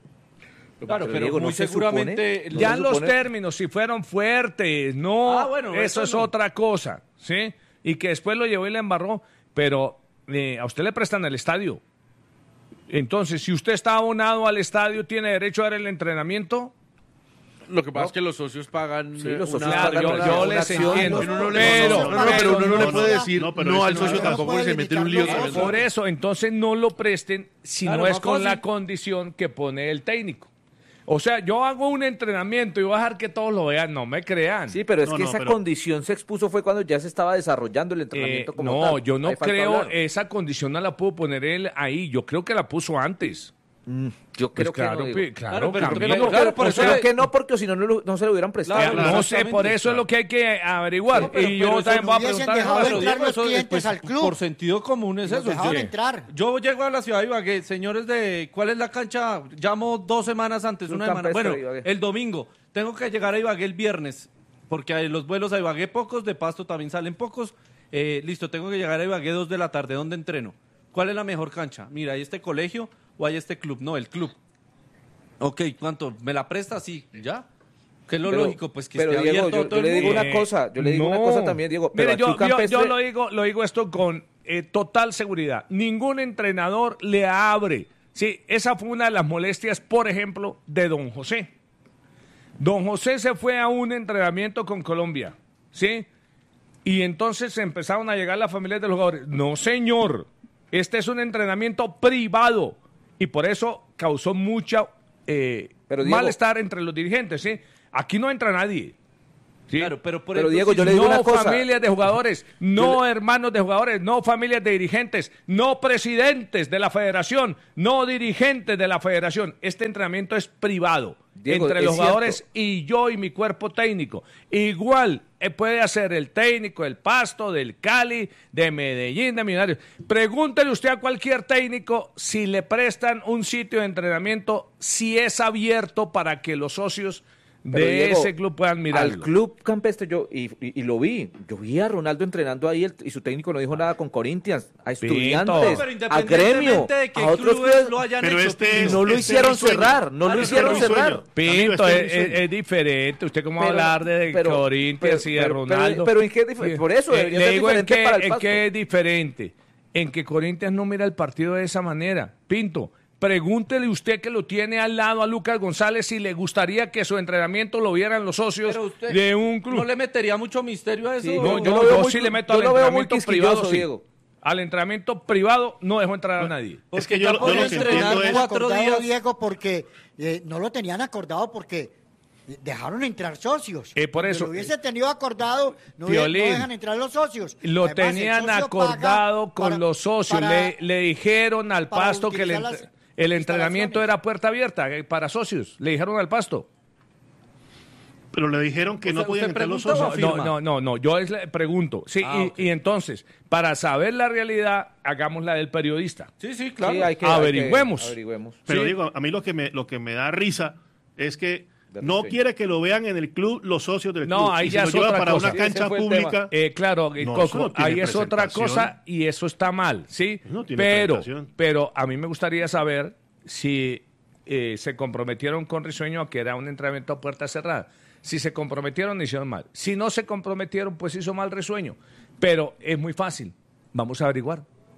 [SPEAKER 13] Claro, pero
[SPEAKER 6] Diego,
[SPEAKER 13] muy
[SPEAKER 6] ¿no se
[SPEAKER 13] seguramente...
[SPEAKER 6] supone?
[SPEAKER 1] Ya
[SPEAKER 6] se
[SPEAKER 1] los
[SPEAKER 6] supone?
[SPEAKER 1] términos, si fueron fuertes, no,
[SPEAKER 13] bueno,
[SPEAKER 1] eso es
[SPEAKER 13] no.
[SPEAKER 1] otra cosa, ¿sí? Y que después lo llevó y le embarró, pero a usted le prestan el estadio. Entonces, si usted está abonado al estadio, ¿tiene derecho a dar el entrenamiento?
[SPEAKER 2] Lo que pasa es que los socios pagan.
[SPEAKER 6] Sí, los socios
[SPEAKER 1] Claro,
[SPEAKER 6] pagan
[SPEAKER 1] yo
[SPEAKER 6] una
[SPEAKER 1] les
[SPEAKER 6] acción.
[SPEAKER 1] entiendo.
[SPEAKER 2] Pero uno no le
[SPEAKER 1] no,
[SPEAKER 2] puede decir
[SPEAKER 3] no, pero
[SPEAKER 2] no
[SPEAKER 3] ese
[SPEAKER 2] al
[SPEAKER 3] no
[SPEAKER 2] socio
[SPEAKER 3] es-
[SPEAKER 2] tampoco
[SPEAKER 18] no puede
[SPEAKER 2] se mete en un lío.
[SPEAKER 18] limitar
[SPEAKER 2] tremendo.
[SPEAKER 1] Por eso, entonces no lo presten si
[SPEAKER 13] Claro,
[SPEAKER 1] no es
[SPEAKER 13] más
[SPEAKER 1] con la
[SPEAKER 13] fácil.
[SPEAKER 1] condición que pone el técnico. O sea, yo hago un entrenamiento y voy a dejar que todos lo vean, no me crean.
[SPEAKER 6] Sí, pero es
[SPEAKER 3] No,
[SPEAKER 6] que
[SPEAKER 3] no,
[SPEAKER 6] esa
[SPEAKER 3] pero-
[SPEAKER 6] condición se expuso fue cuando ya se estaba desarrollando el entrenamiento como
[SPEAKER 1] no,
[SPEAKER 6] tal.
[SPEAKER 1] yo no
[SPEAKER 6] Ahí falta
[SPEAKER 1] creo
[SPEAKER 6] hablar.
[SPEAKER 1] esa condición no la pudo poner él ahí. Yo creo que la puso antes.
[SPEAKER 6] Yo creo
[SPEAKER 1] Pues claro,
[SPEAKER 6] que no. Diego.
[SPEAKER 1] claro,
[SPEAKER 13] pero
[SPEAKER 1] Camilo.
[SPEAKER 13] claro, por eso
[SPEAKER 6] Creo
[SPEAKER 13] le-
[SPEAKER 6] que no, porque si no, no se lo hubieran prestado.
[SPEAKER 13] Claro,
[SPEAKER 1] No sé,
[SPEAKER 13] exactamente,
[SPEAKER 1] por eso es lo que hay que averiguar.
[SPEAKER 13] No, pero-
[SPEAKER 1] y
[SPEAKER 13] pero
[SPEAKER 1] yo
[SPEAKER 13] eso
[SPEAKER 1] también
[SPEAKER 13] no
[SPEAKER 1] voy a
[SPEAKER 18] hubiesen
[SPEAKER 1] preguntar.
[SPEAKER 18] dejado
[SPEAKER 1] Javier,
[SPEAKER 18] entrar los
[SPEAKER 13] eso,
[SPEAKER 18] clientes
[SPEAKER 13] pues,
[SPEAKER 18] al club.
[SPEAKER 13] Por sentido común es
[SPEAKER 18] Los
[SPEAKER 13] eso.
[SPEAKER 18] dejaban
[SPEAKER 13] Yo-
[SPEAKER 18] entrar.
[SPEAKER 13] Yo llego a la ciudad de Ibagué, señores de, ¿cuál es la cancha? Llamo 2 semanas antes,
[SPEAKER 6] Club
[SPEAKER 13] una semana.
[SPEAKER 6] Campestre
[SPEAKER 13] Bueno,
[SPEAKER 6] de Ibagué.
[SPEAKER 13] el domingo. Tengo que llegar a Ibagué el viernes, porque hay los vuelos a Ibagué pocos, de Pasto también salen pocos. Listo, tengo que llegar a Ibagué 2 de la tarde, ¿dónde entreno? ¿Cuál es la mejor cancha? Mira, ¿hay este colegio o hay este club? No, el club. Ok, ¿cuánto? ¿Me la presta? Sí, ya. ¿Qué es lo
[SPEAKER 6] Pero-
[SPEAKER 13] lógico? Pues que
[SPEAKER 6] pero,
[SPEAKER 13] esté
[SPEAKER 6] Diego,
[SPEAKER 13] abierto
[SPEAKER 6] yo
[SPEAKER 13] todo
[SPEAKER 6] le
[SPEAKER 13] el
[SPEAKER 6] digo
[SPEAKER 13] mundo.
[SPEAKER 6] una cosa, yo le digo una cosa también, Diego. Pero
[SPEAKER 1] Mire,
[SPEAKER 6] aquí Campestre-
[SPEAKER 1] yo lo digo esto con total seguridad. Ningún entrenador le abre. Sí, esa fue una de las molestias, por ejemplo, de don José. Don José se fue a un entrenamiento con Colombia, ¿sí? Y entonces empezaron a llegar las familias de los jugadores. No, señor, este es un entrenamiento privado. Y por eso causó mucha
[SPEAKER 6] Diego-
[SPEAKER 1] malestar entre los dirigentes, ¿sí? Aquí no entra nadie. ¿sí?
[SPEAKER 13] Claro, pero por
[SPEAKER 6] Pero,
[SPEAKER 13] ejemplo,
[SPEAKER 6] Diego,
[SPEAKER 13] si-
[SPEAKER 6] yo le digo
[SPEAKER 1] No
[SPEAKER 6] una cosa.
[SPEAKER 1] familias de jugadores, no hermanos de jugadores, no familias de dirigentes, no presidentes de la federación, no dirigentes de la federación. Este entrenamiento es privado
[SPEAKER 6] Diego,
[SPEAKER 1] entre
[SPEAKER 6] es
[SPEAKER 1] los
[SPEAKER 6] cierto.
[SPEAKER 1] jugadores y yo y mi cuerpo técnico. Igual puede hacer el técnico del Pasto, del Cali, de Medellín, de Millonarios. Pregúntele usted a cualquier técnico si le prestan un sitio de entrenamiento, si es abierto para que los socios
[SPEAKER 6] Pero,
[SPEAKER 1] de
[SPEAKER 6] Diego,
[SPEAKER 1] ese club puedan mirarlo.
[SPEAKER 6] Al club Campestre y lo vi. Yo vi a Ronaldo entrenando ahí y su técnico no dijo nada con Corinthians, a estudiantes,
[SPEAKER 13] pero
[SPEAKER 6] a gremio,
[SPEAKER 13] independientemente de que
[SPEAKER 6] a otros
[SPEAKER 13] clubes
[SPEAKER 6] clubes.
[SPEAKER 13] lo hayan
[SPEAKER 3] Pero
[SPEAKER 13] hecho,
[SPEAKER 3] este
[SPEAKER 6] Y
[SPEAKER 3] es-
[SPEAKER 6] no lo
[SPEAKER 3] este
[SPEAKER 6] hicieron
[SPEAKER 3] es mi sueño.
[SPEAKER 6] cerrar, no lo
[SPEAKER 3] Este
[SPEAKER 6] hicieron
[SPEAKER 3] es mi
[SPEAKER 6] cerrar.
[SPEAKER 3] sueño.
[SPEAKER 1] Pinto,
[SPEAKER 3] Amigo, este es mi sueño.
[SPEAKER 1] es diferente. ¿Usted cómo va a
[SPEAKER 6] Pero-
[SPEAKER 1] hablar de
[SPEAKER 6] pero-
[SPEAKER 1] Corinthians y de
[SPEAKER 6] pero-
[SPEAKER 1] Ronaldo?
[SPEAKER 6] pero ¿en qué por eso debería
[SPEAKER 1] le
[SPEAKER 6] ser
[SPEAKER 1] digo en
[SPEAKER 6] diferente
[SPEAKER 1] qué,
[SPEAKER 6] para el
[SPEAKER 1] en
[SPEAKER 6] Pasto.
[SPEAKER 1] qué es diferente. En que Corinthians no mira el partido de esa manera. Pinto, pregúntele usted que lo tiene al lado a Lucas González si le gustaría que su entrenamiento lo vieran los socios
[SPEAKER 13] Pero usted
[SPEAKER 1] de un club.
[SPEAKER 13] ¿No le metería mucho misterio a eso?
[SPEAKER 6] Sí,
[SPEAKER 1] No,
[SPEAKER 6] yo
[SPEAKER 1] yo,
[SPEAKER 6] lo veo
[SPEAKER 1] yo
[SPEAKER 6] muy-
[SPEAKER 1] sí le meto
[SPEAKER 6] yo
[SPEAKER 1] al
[SPEAKER 6] lo veo muy
[SPEAKER 1] entrenamiento
[SPEAKER 6] quisquilloso,
[SPEAKER 1] privado, sí.
[SPEAKER 6] Diego.
[SPEAKER 1] Al entrenamiento privado no dejo entrar a nadie.
[SPEAKER 3] Es que yo lo que entiendo es...
[SPEAKER 13] cuatro
[SPEAKER 18] acordado,
[SPEAKER 13] días.
[SPEAKER 18] Diego, porque no lo tenían acordado porque dejaron entrar socios.
[SPEAKER 1] Por
[SPEAKER 18] Si
[SPEAKER 1] eso,
[SPEAKER 18] lo hubiese tenido acordado, no
[SPEAKER 1] Piolín,
[SPEAKER 18] dejan entrar los socios.
[SPEAKER 1] Lo
[SPEAKER 18] Además, el
[SPEAKER 1] tenían
[SPEAKER 18] socio
[SPEAKER 1] acordado
[SPEAKER 18] paga
[SPEAKER 1] con
[SPEAKER 18] para-
[SPEAKER 1] los socios.
[SPEAKER 18] para-
[SPEAKER 1] Le dijeron al
[SPEAKER 18] para
[SPEAKER 1] Pasto que
[SPEAKER 18] utilizar las
[SPEAKER 1] el entrenamiento era puerta abierta para socios. Le dijeron al Pasto.
[SPEAKER 3] Pero le dijeron que no
[SPEAKER 13] ¿Usted
[SPEAKER 3] podían entrar los
[SPEAKER 13] pregunta o
[SPEAKER 3] socios.
[SPEAKER 13] afirma?
[SPEAKER 1] No, yo le pregunto. Sí,
[SPEAKER 13] Ok.
[SPEAKER 1] y entonces, para saber la realidad, hagamos la del periodista.
[SPEAKER 13] Sí, claro.
[SPEAKER 6] Sí,
[SPEAKER 1] Averigüemos.
[SPEAKER 6] averigüemos.
[SPEAKER 3] Pero
[SPEAKER 1] Sí.
[SPEAKER 3] digo, a mí lo que me da risa es que
[SPEAKER 6] De
[SPEAKER 3] no
[SPEAKER 6] risa.
[SPEAKER 3] quiere que lo vean en el club los socios del
[SPEAKER 1] No,
[SPEAKER 3] club.
[SPEAKER 1] ahí
[SPEAKER 3] y
[SPEAKER 1] ya
[SPEAKER 3] se lo
[SPEAKER 1] es
[SPEAKER 3] lleva
[SPEAKER 1] otra
[SPEAKER 3] para
[SPEAKER 1] cosa.
[SPEAKER 3] una
[SPEAKER 6] Sí,
[SPEAKER 3] cancha
[SPEAKER 6] ese fue el
[SPEAKER 3] pública.
[SPEAKER 1] Claro,
[SPEAKER 3] No, eso
[SPEAKER 1] Coco,
[SPEAKER 3] no tiene
[SPEAKER 1] ahí es otra
[SPEAKER 3] presentación.
[SPEAKER 1] cosa y eso está mal, ¿sí?
[SPEAKER 3] No tiene
[SPEAKER 1] pero,
[SPEAKER 3] presentación.
[SPEAKER 1] pero a mí me gustaría saber si se comprometieron con Risueño a que era un entrenamiento a puerta cerrada. Si se comprometieron, hicieron mal. Si no se comprometieron, pues hizo mal Risueño. Pero es muy fácil. Vamos a averiguar.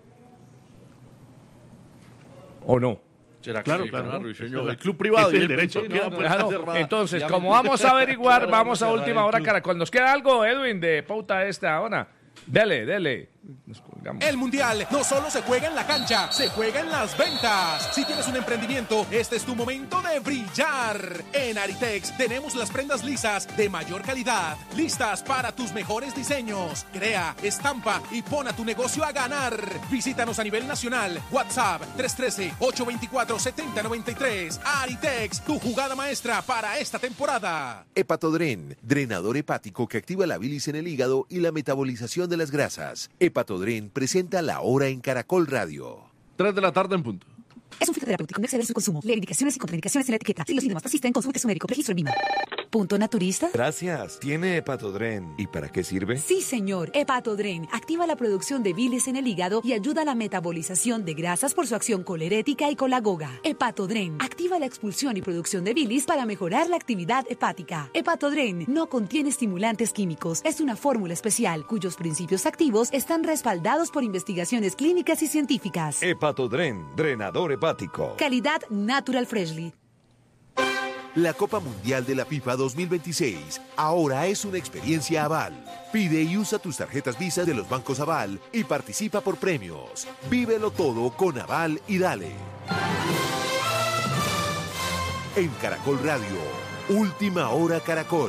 [SPEAKER 1] ¿O no?
[SPEAKER 2] ¿Será que
[SPEAKER 3] Claro,
[SPEAKER 2] sí,
[SPEAKER 3] claro.
[SPEAKER 2] Ruiseñor? El club privado.
[SPEAKER 3] Ese es
[SPEAKER 2] y
[SPEAKER 3] el derecho.
[SPEAKER 2] queda puerta
[SPEAKER 1] Claro,
[SPEAKER 2] cerrada.
[SPEAKER 1] entonces,
[SPEAKER 2] Ya
[SPEAKER 1] como
[SPEAKER 2] me-
[SPEAKER 1] vamos a averiguar,
[SPEAKER 2] Claro,
[SPEAKER 1] vamos a
[SPEAKER 2] cerrar
[SPEAKER 1] última
[SPEAKER 2] el
[SPEAKER 1] hora,
[SPEAKER 2] club.
[SPEAKER 1] Caracol. ¿Nos queda algo, Edwin, de pauta esta hora? Dele. Nos colgamos.
[SPEAKER 20] El Mundial no solo se juega en la cancha, se juega en las ventas. Si tienes un emprendimiento, este es tu momento de brillar. En Aritex tenemos las prendas lisas de mayor calidad, listas para tus mejores diseños. Crea, estampa y pon a tu negocio a ganar. Visítanos a nivel nacional. WhatsApp 313-824-7093. Aritex, tu jugada maestra para esta temporada.
[SPEAKER 7] Hepatodren, drenador hepático que activa la bilis en el hígado y la metabolización de las grasas. Hepatodren presenta La Hora en Caracol Radio.
[SPEAKER 2] 3 de la tarde en punto.
[SPEAKER 21] Es un fitoterapéutico, no exceder su consumo. Lee indicaciones y contraindicaciones en la etiqueta. Si los síntomas persisten, consulte a su médico. Registro en BIMA. ¿Punto naturista?
[SPEAKER 22] Gracias. ¿Tiene Hepatodren? ¿Y para qué sirve?
[SPEAKER 21] Sí, señor. Hepatodren activa la producción de bilis en el hígado y ayuda a la metabolización de grasas por su acción colerética y colagoga. Hepatodren activa la expulsión y producción de bilis para mejorar la actividad hepática. Hepatodren no contiene estimulantes químicos. Es una fórmula especial cuyos principios activos están respaldados por investigaciones clínicas y científicas.
[SPEAKER 22] Hepatodren, drenador hepático.
[SPEAKER 21] Calidad Natural Freshly.
[SPEAKER 7] La Copa Mundial de la FIFA 2026 ahora es una experiencia Aval. Pide y usa tus tarjetas Visa de los bancos Aval y participa por premios. Vívelo todo con Aval y dale. En Caracol Radio, Última Hora Caracol.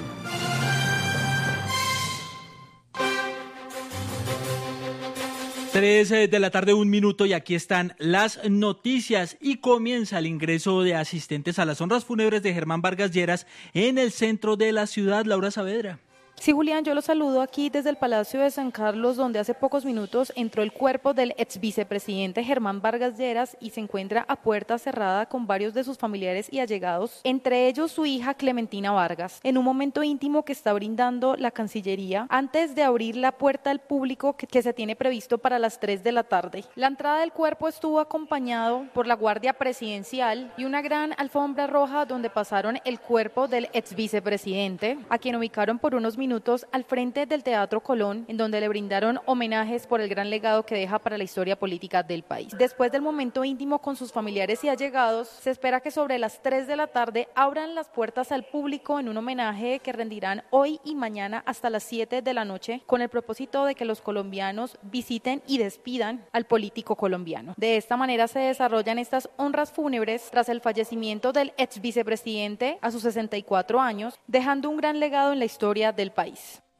[SPEAKER 23] 3 de la tarde, 1 minuto, y aquí están las noticias. Y comienza el ingreso de asistentes a las honras fúnebres de Germán Vargas Lleras en el centro de la ciudad. Laura Saavedra.
[SPEAKER 8] Sí, Julián, yo lo saludo aquí desde el Palacio de San Carlos, donde hace pocos minutos entró el cuerpo del ex vicepresidente Germán Vargas Lleras y se encuentra a puerta cerrada con varios de sus familiares y allegados, entre ellos su hija Clementina Vargas, en un momento íntimo que está brindando la Cancillería antes de abrir la puerta al público que se tiene previsto para las 3 de la tarde. La entrada del cuerpo estuvo acompañado por la Guardia Presidencial y una gran alfombra roja donde pasaron el cuerpo del ex vicepresidente, a quien ubicaron por unos minutos al frente del Teatro Colón, en donde le brindaron homenajes por el gran legado que deja para la historia política del país. Después del momento íntimo con sus familiares y allegados, se espera que sobre las 3 de la tarde abran las puertas al público en un homenaje que rendirán hoy y mañana hasta las 7 de la noche, con el propósito de que los colombianos visiten y despidan al político colombiano. De esta manera se desarrollan estas honras fúnebres tras el fallecimiento del ex vicepresidente a sus 64 años, dejando un gran legado en la historia del país.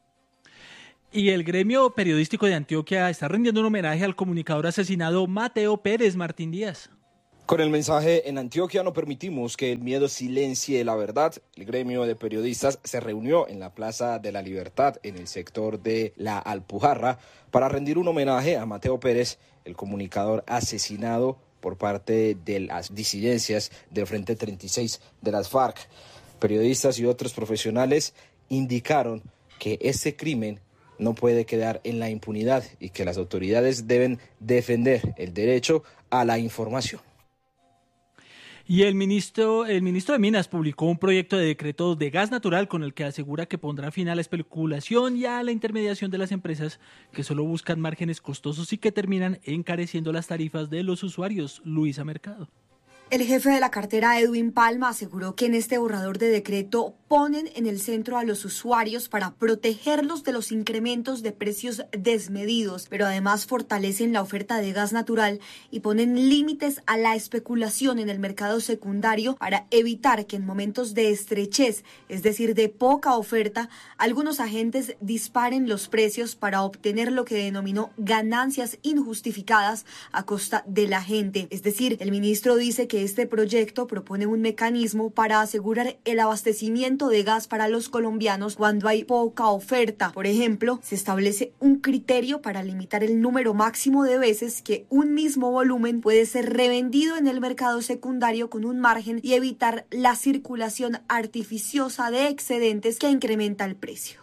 [SPEAKER 23] Y el gremio periodístico de Antioquia está rindiendo un homenaje al comunicador asesinado Mateo Pérez Martín Díaz.
[SPEAKER 10] Con el mensaje "En Antioquia no permitimos que el miedo silencie la verdad", el gremio de periodistas se reunió en la Plaza de la Libertad, en el sector de La Alpujarra, para rendir un homenaje a Mateo Pérez, el comunicador asesinado por parte de las disidencias del Frente 36 de las FARC. Periodistas y otros profesionales indicaron que este crimen no puede quedar en la impunidad y que las autoridades deben defender el derecho a la información.
[SPEAKER 23] Y el ministro de Minas publicó un proyecto de decreto de gas natural con el que asegura que pondrá fin a la especulación y a la intermediación de las empresas que solo buscan márgenes costosos y que terminan encareciendo las tarifas de los usuarios. Luisa Mercado.
[SPEAKER 12] El jefe de la cartera, Edwin Palma, aseguró que en este borrador de decreto ponen en el centro a los usuarios para protegerlos de los incrementos de precios desmedidos, pero además fortalecen la oferta de gas natural y ponen límites a la especulación en el mercado secundario para evitar que en momentos de estrechez, es decir, de poca oferta, algunos agentes disparen los precios para obtener lo que denominó ganancias injustificadas a costa de la gente. Es decir, el ministro dice que este proyecto propone un mecanismo para asegurar el abastecimiento de gas para los colombianos cuando hay poca oferta. Por ejemplo, se establece un criterio para limitar el número máximo de veces que un mismo volumen puede ser revendido en el mercado secundario con un margen y evitar la circulación artificiosa de excedentes que incrementa el precio.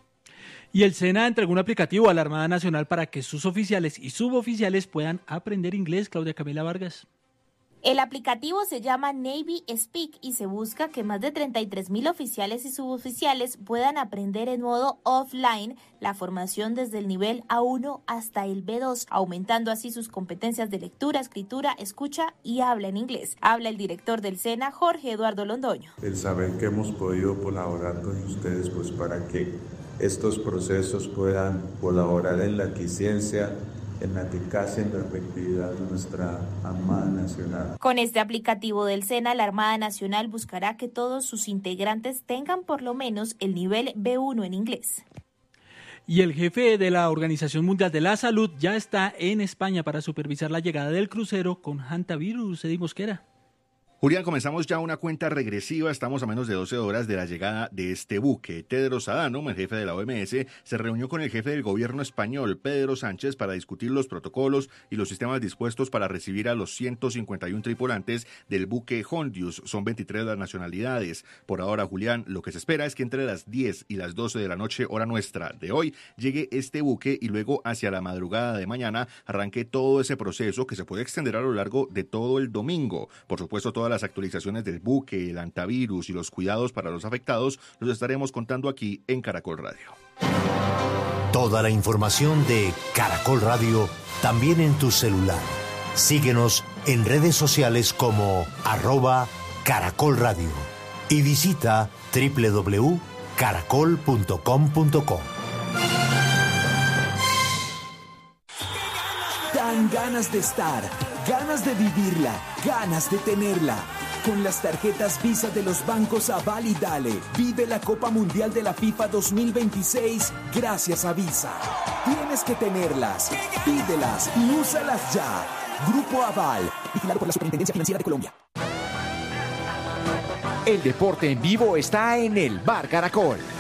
[SPEAKER 23] Y el SENA entregó un aplicativo a la Armada Nacional para que sus oficiales y suboficiales puedan aprender inglés. Claudia Camila Vargas.
[SPEAKER 24] El aplicativo se llama Navy Speak y se busca que más de 33,000 oficiales y suboficiales puedan aprender en modo offline la formación desde el nivel A1 hasta el B2, aumentando así sus competencias de lectura, escritura, escucha y habla en inglés. Habla el director del SENA, Jorge Eduardo Londoño.
[SPEAKER 25] El saber que hemos podido colaborar con ustedes pues para que estos procesos puedan colaborar en la eficiencia, en la eficacia y en la efectividad de nuestra Armada Nacional.
[SPEAKER 24] Con este aplicativo del SENA, la Armada Nacional buscará que todos sus integrantes tengan por lo menos el nivel B1 en inglés.
[SPEAKER 23] Y el jefe de la Organización Mundial de la Salud ya está en España para supervisar la llegada del crucero con hantavirus. Eddie Mosquera.
[SPEAKER 26] Julián, comenzamos ya una cuenta regresiva. Estamos a menos de 12 horas de la llegada de este buque. Tedros Adhanom, el jefe de la OMS, se reunió con el jefe del gobierno español, Pedro Sánchez, para discutir los protocolos y los sistemas dispuestos para recibir a los 151 tripulantes del buque Hondius. Son 23 las nacionalidades. Por ahora, Julián, lo que se espera es que entre las 10 y las 12 de la noche, hora nuestra de hoy, llegue este buque y luego hacia la madrugada de mañana arranque todo ese proceso que se puede extender a lo largo de todo el domingo. Por supuesto, todas las actualizaciones del buque, el antivirus y los cuidados para los afectados los estaremos contando aquí en Caracol Radio.
[SPEAKER 27] Toda la información de Caracol Radio también en tu celular. Síguenos en redes sociales como @Caracol Radio y visita www.caracol.com.co.
[SPEAKER 28] Dan ganas de estar, ganas de vivirla, ganas de tenerla. Con las tarjetas Visa de los bancos Aval y Dale, vive la Copa Mundial de la FIFA 2026 gracias a Visa. Tienes que tenerlas, pídelas y úsalas ya. Grupo Aval, vigilado por la Superintendencia Financiera de Colombia.
[SPEAKER 29] El deporte en vivo está en el Bar Caracol.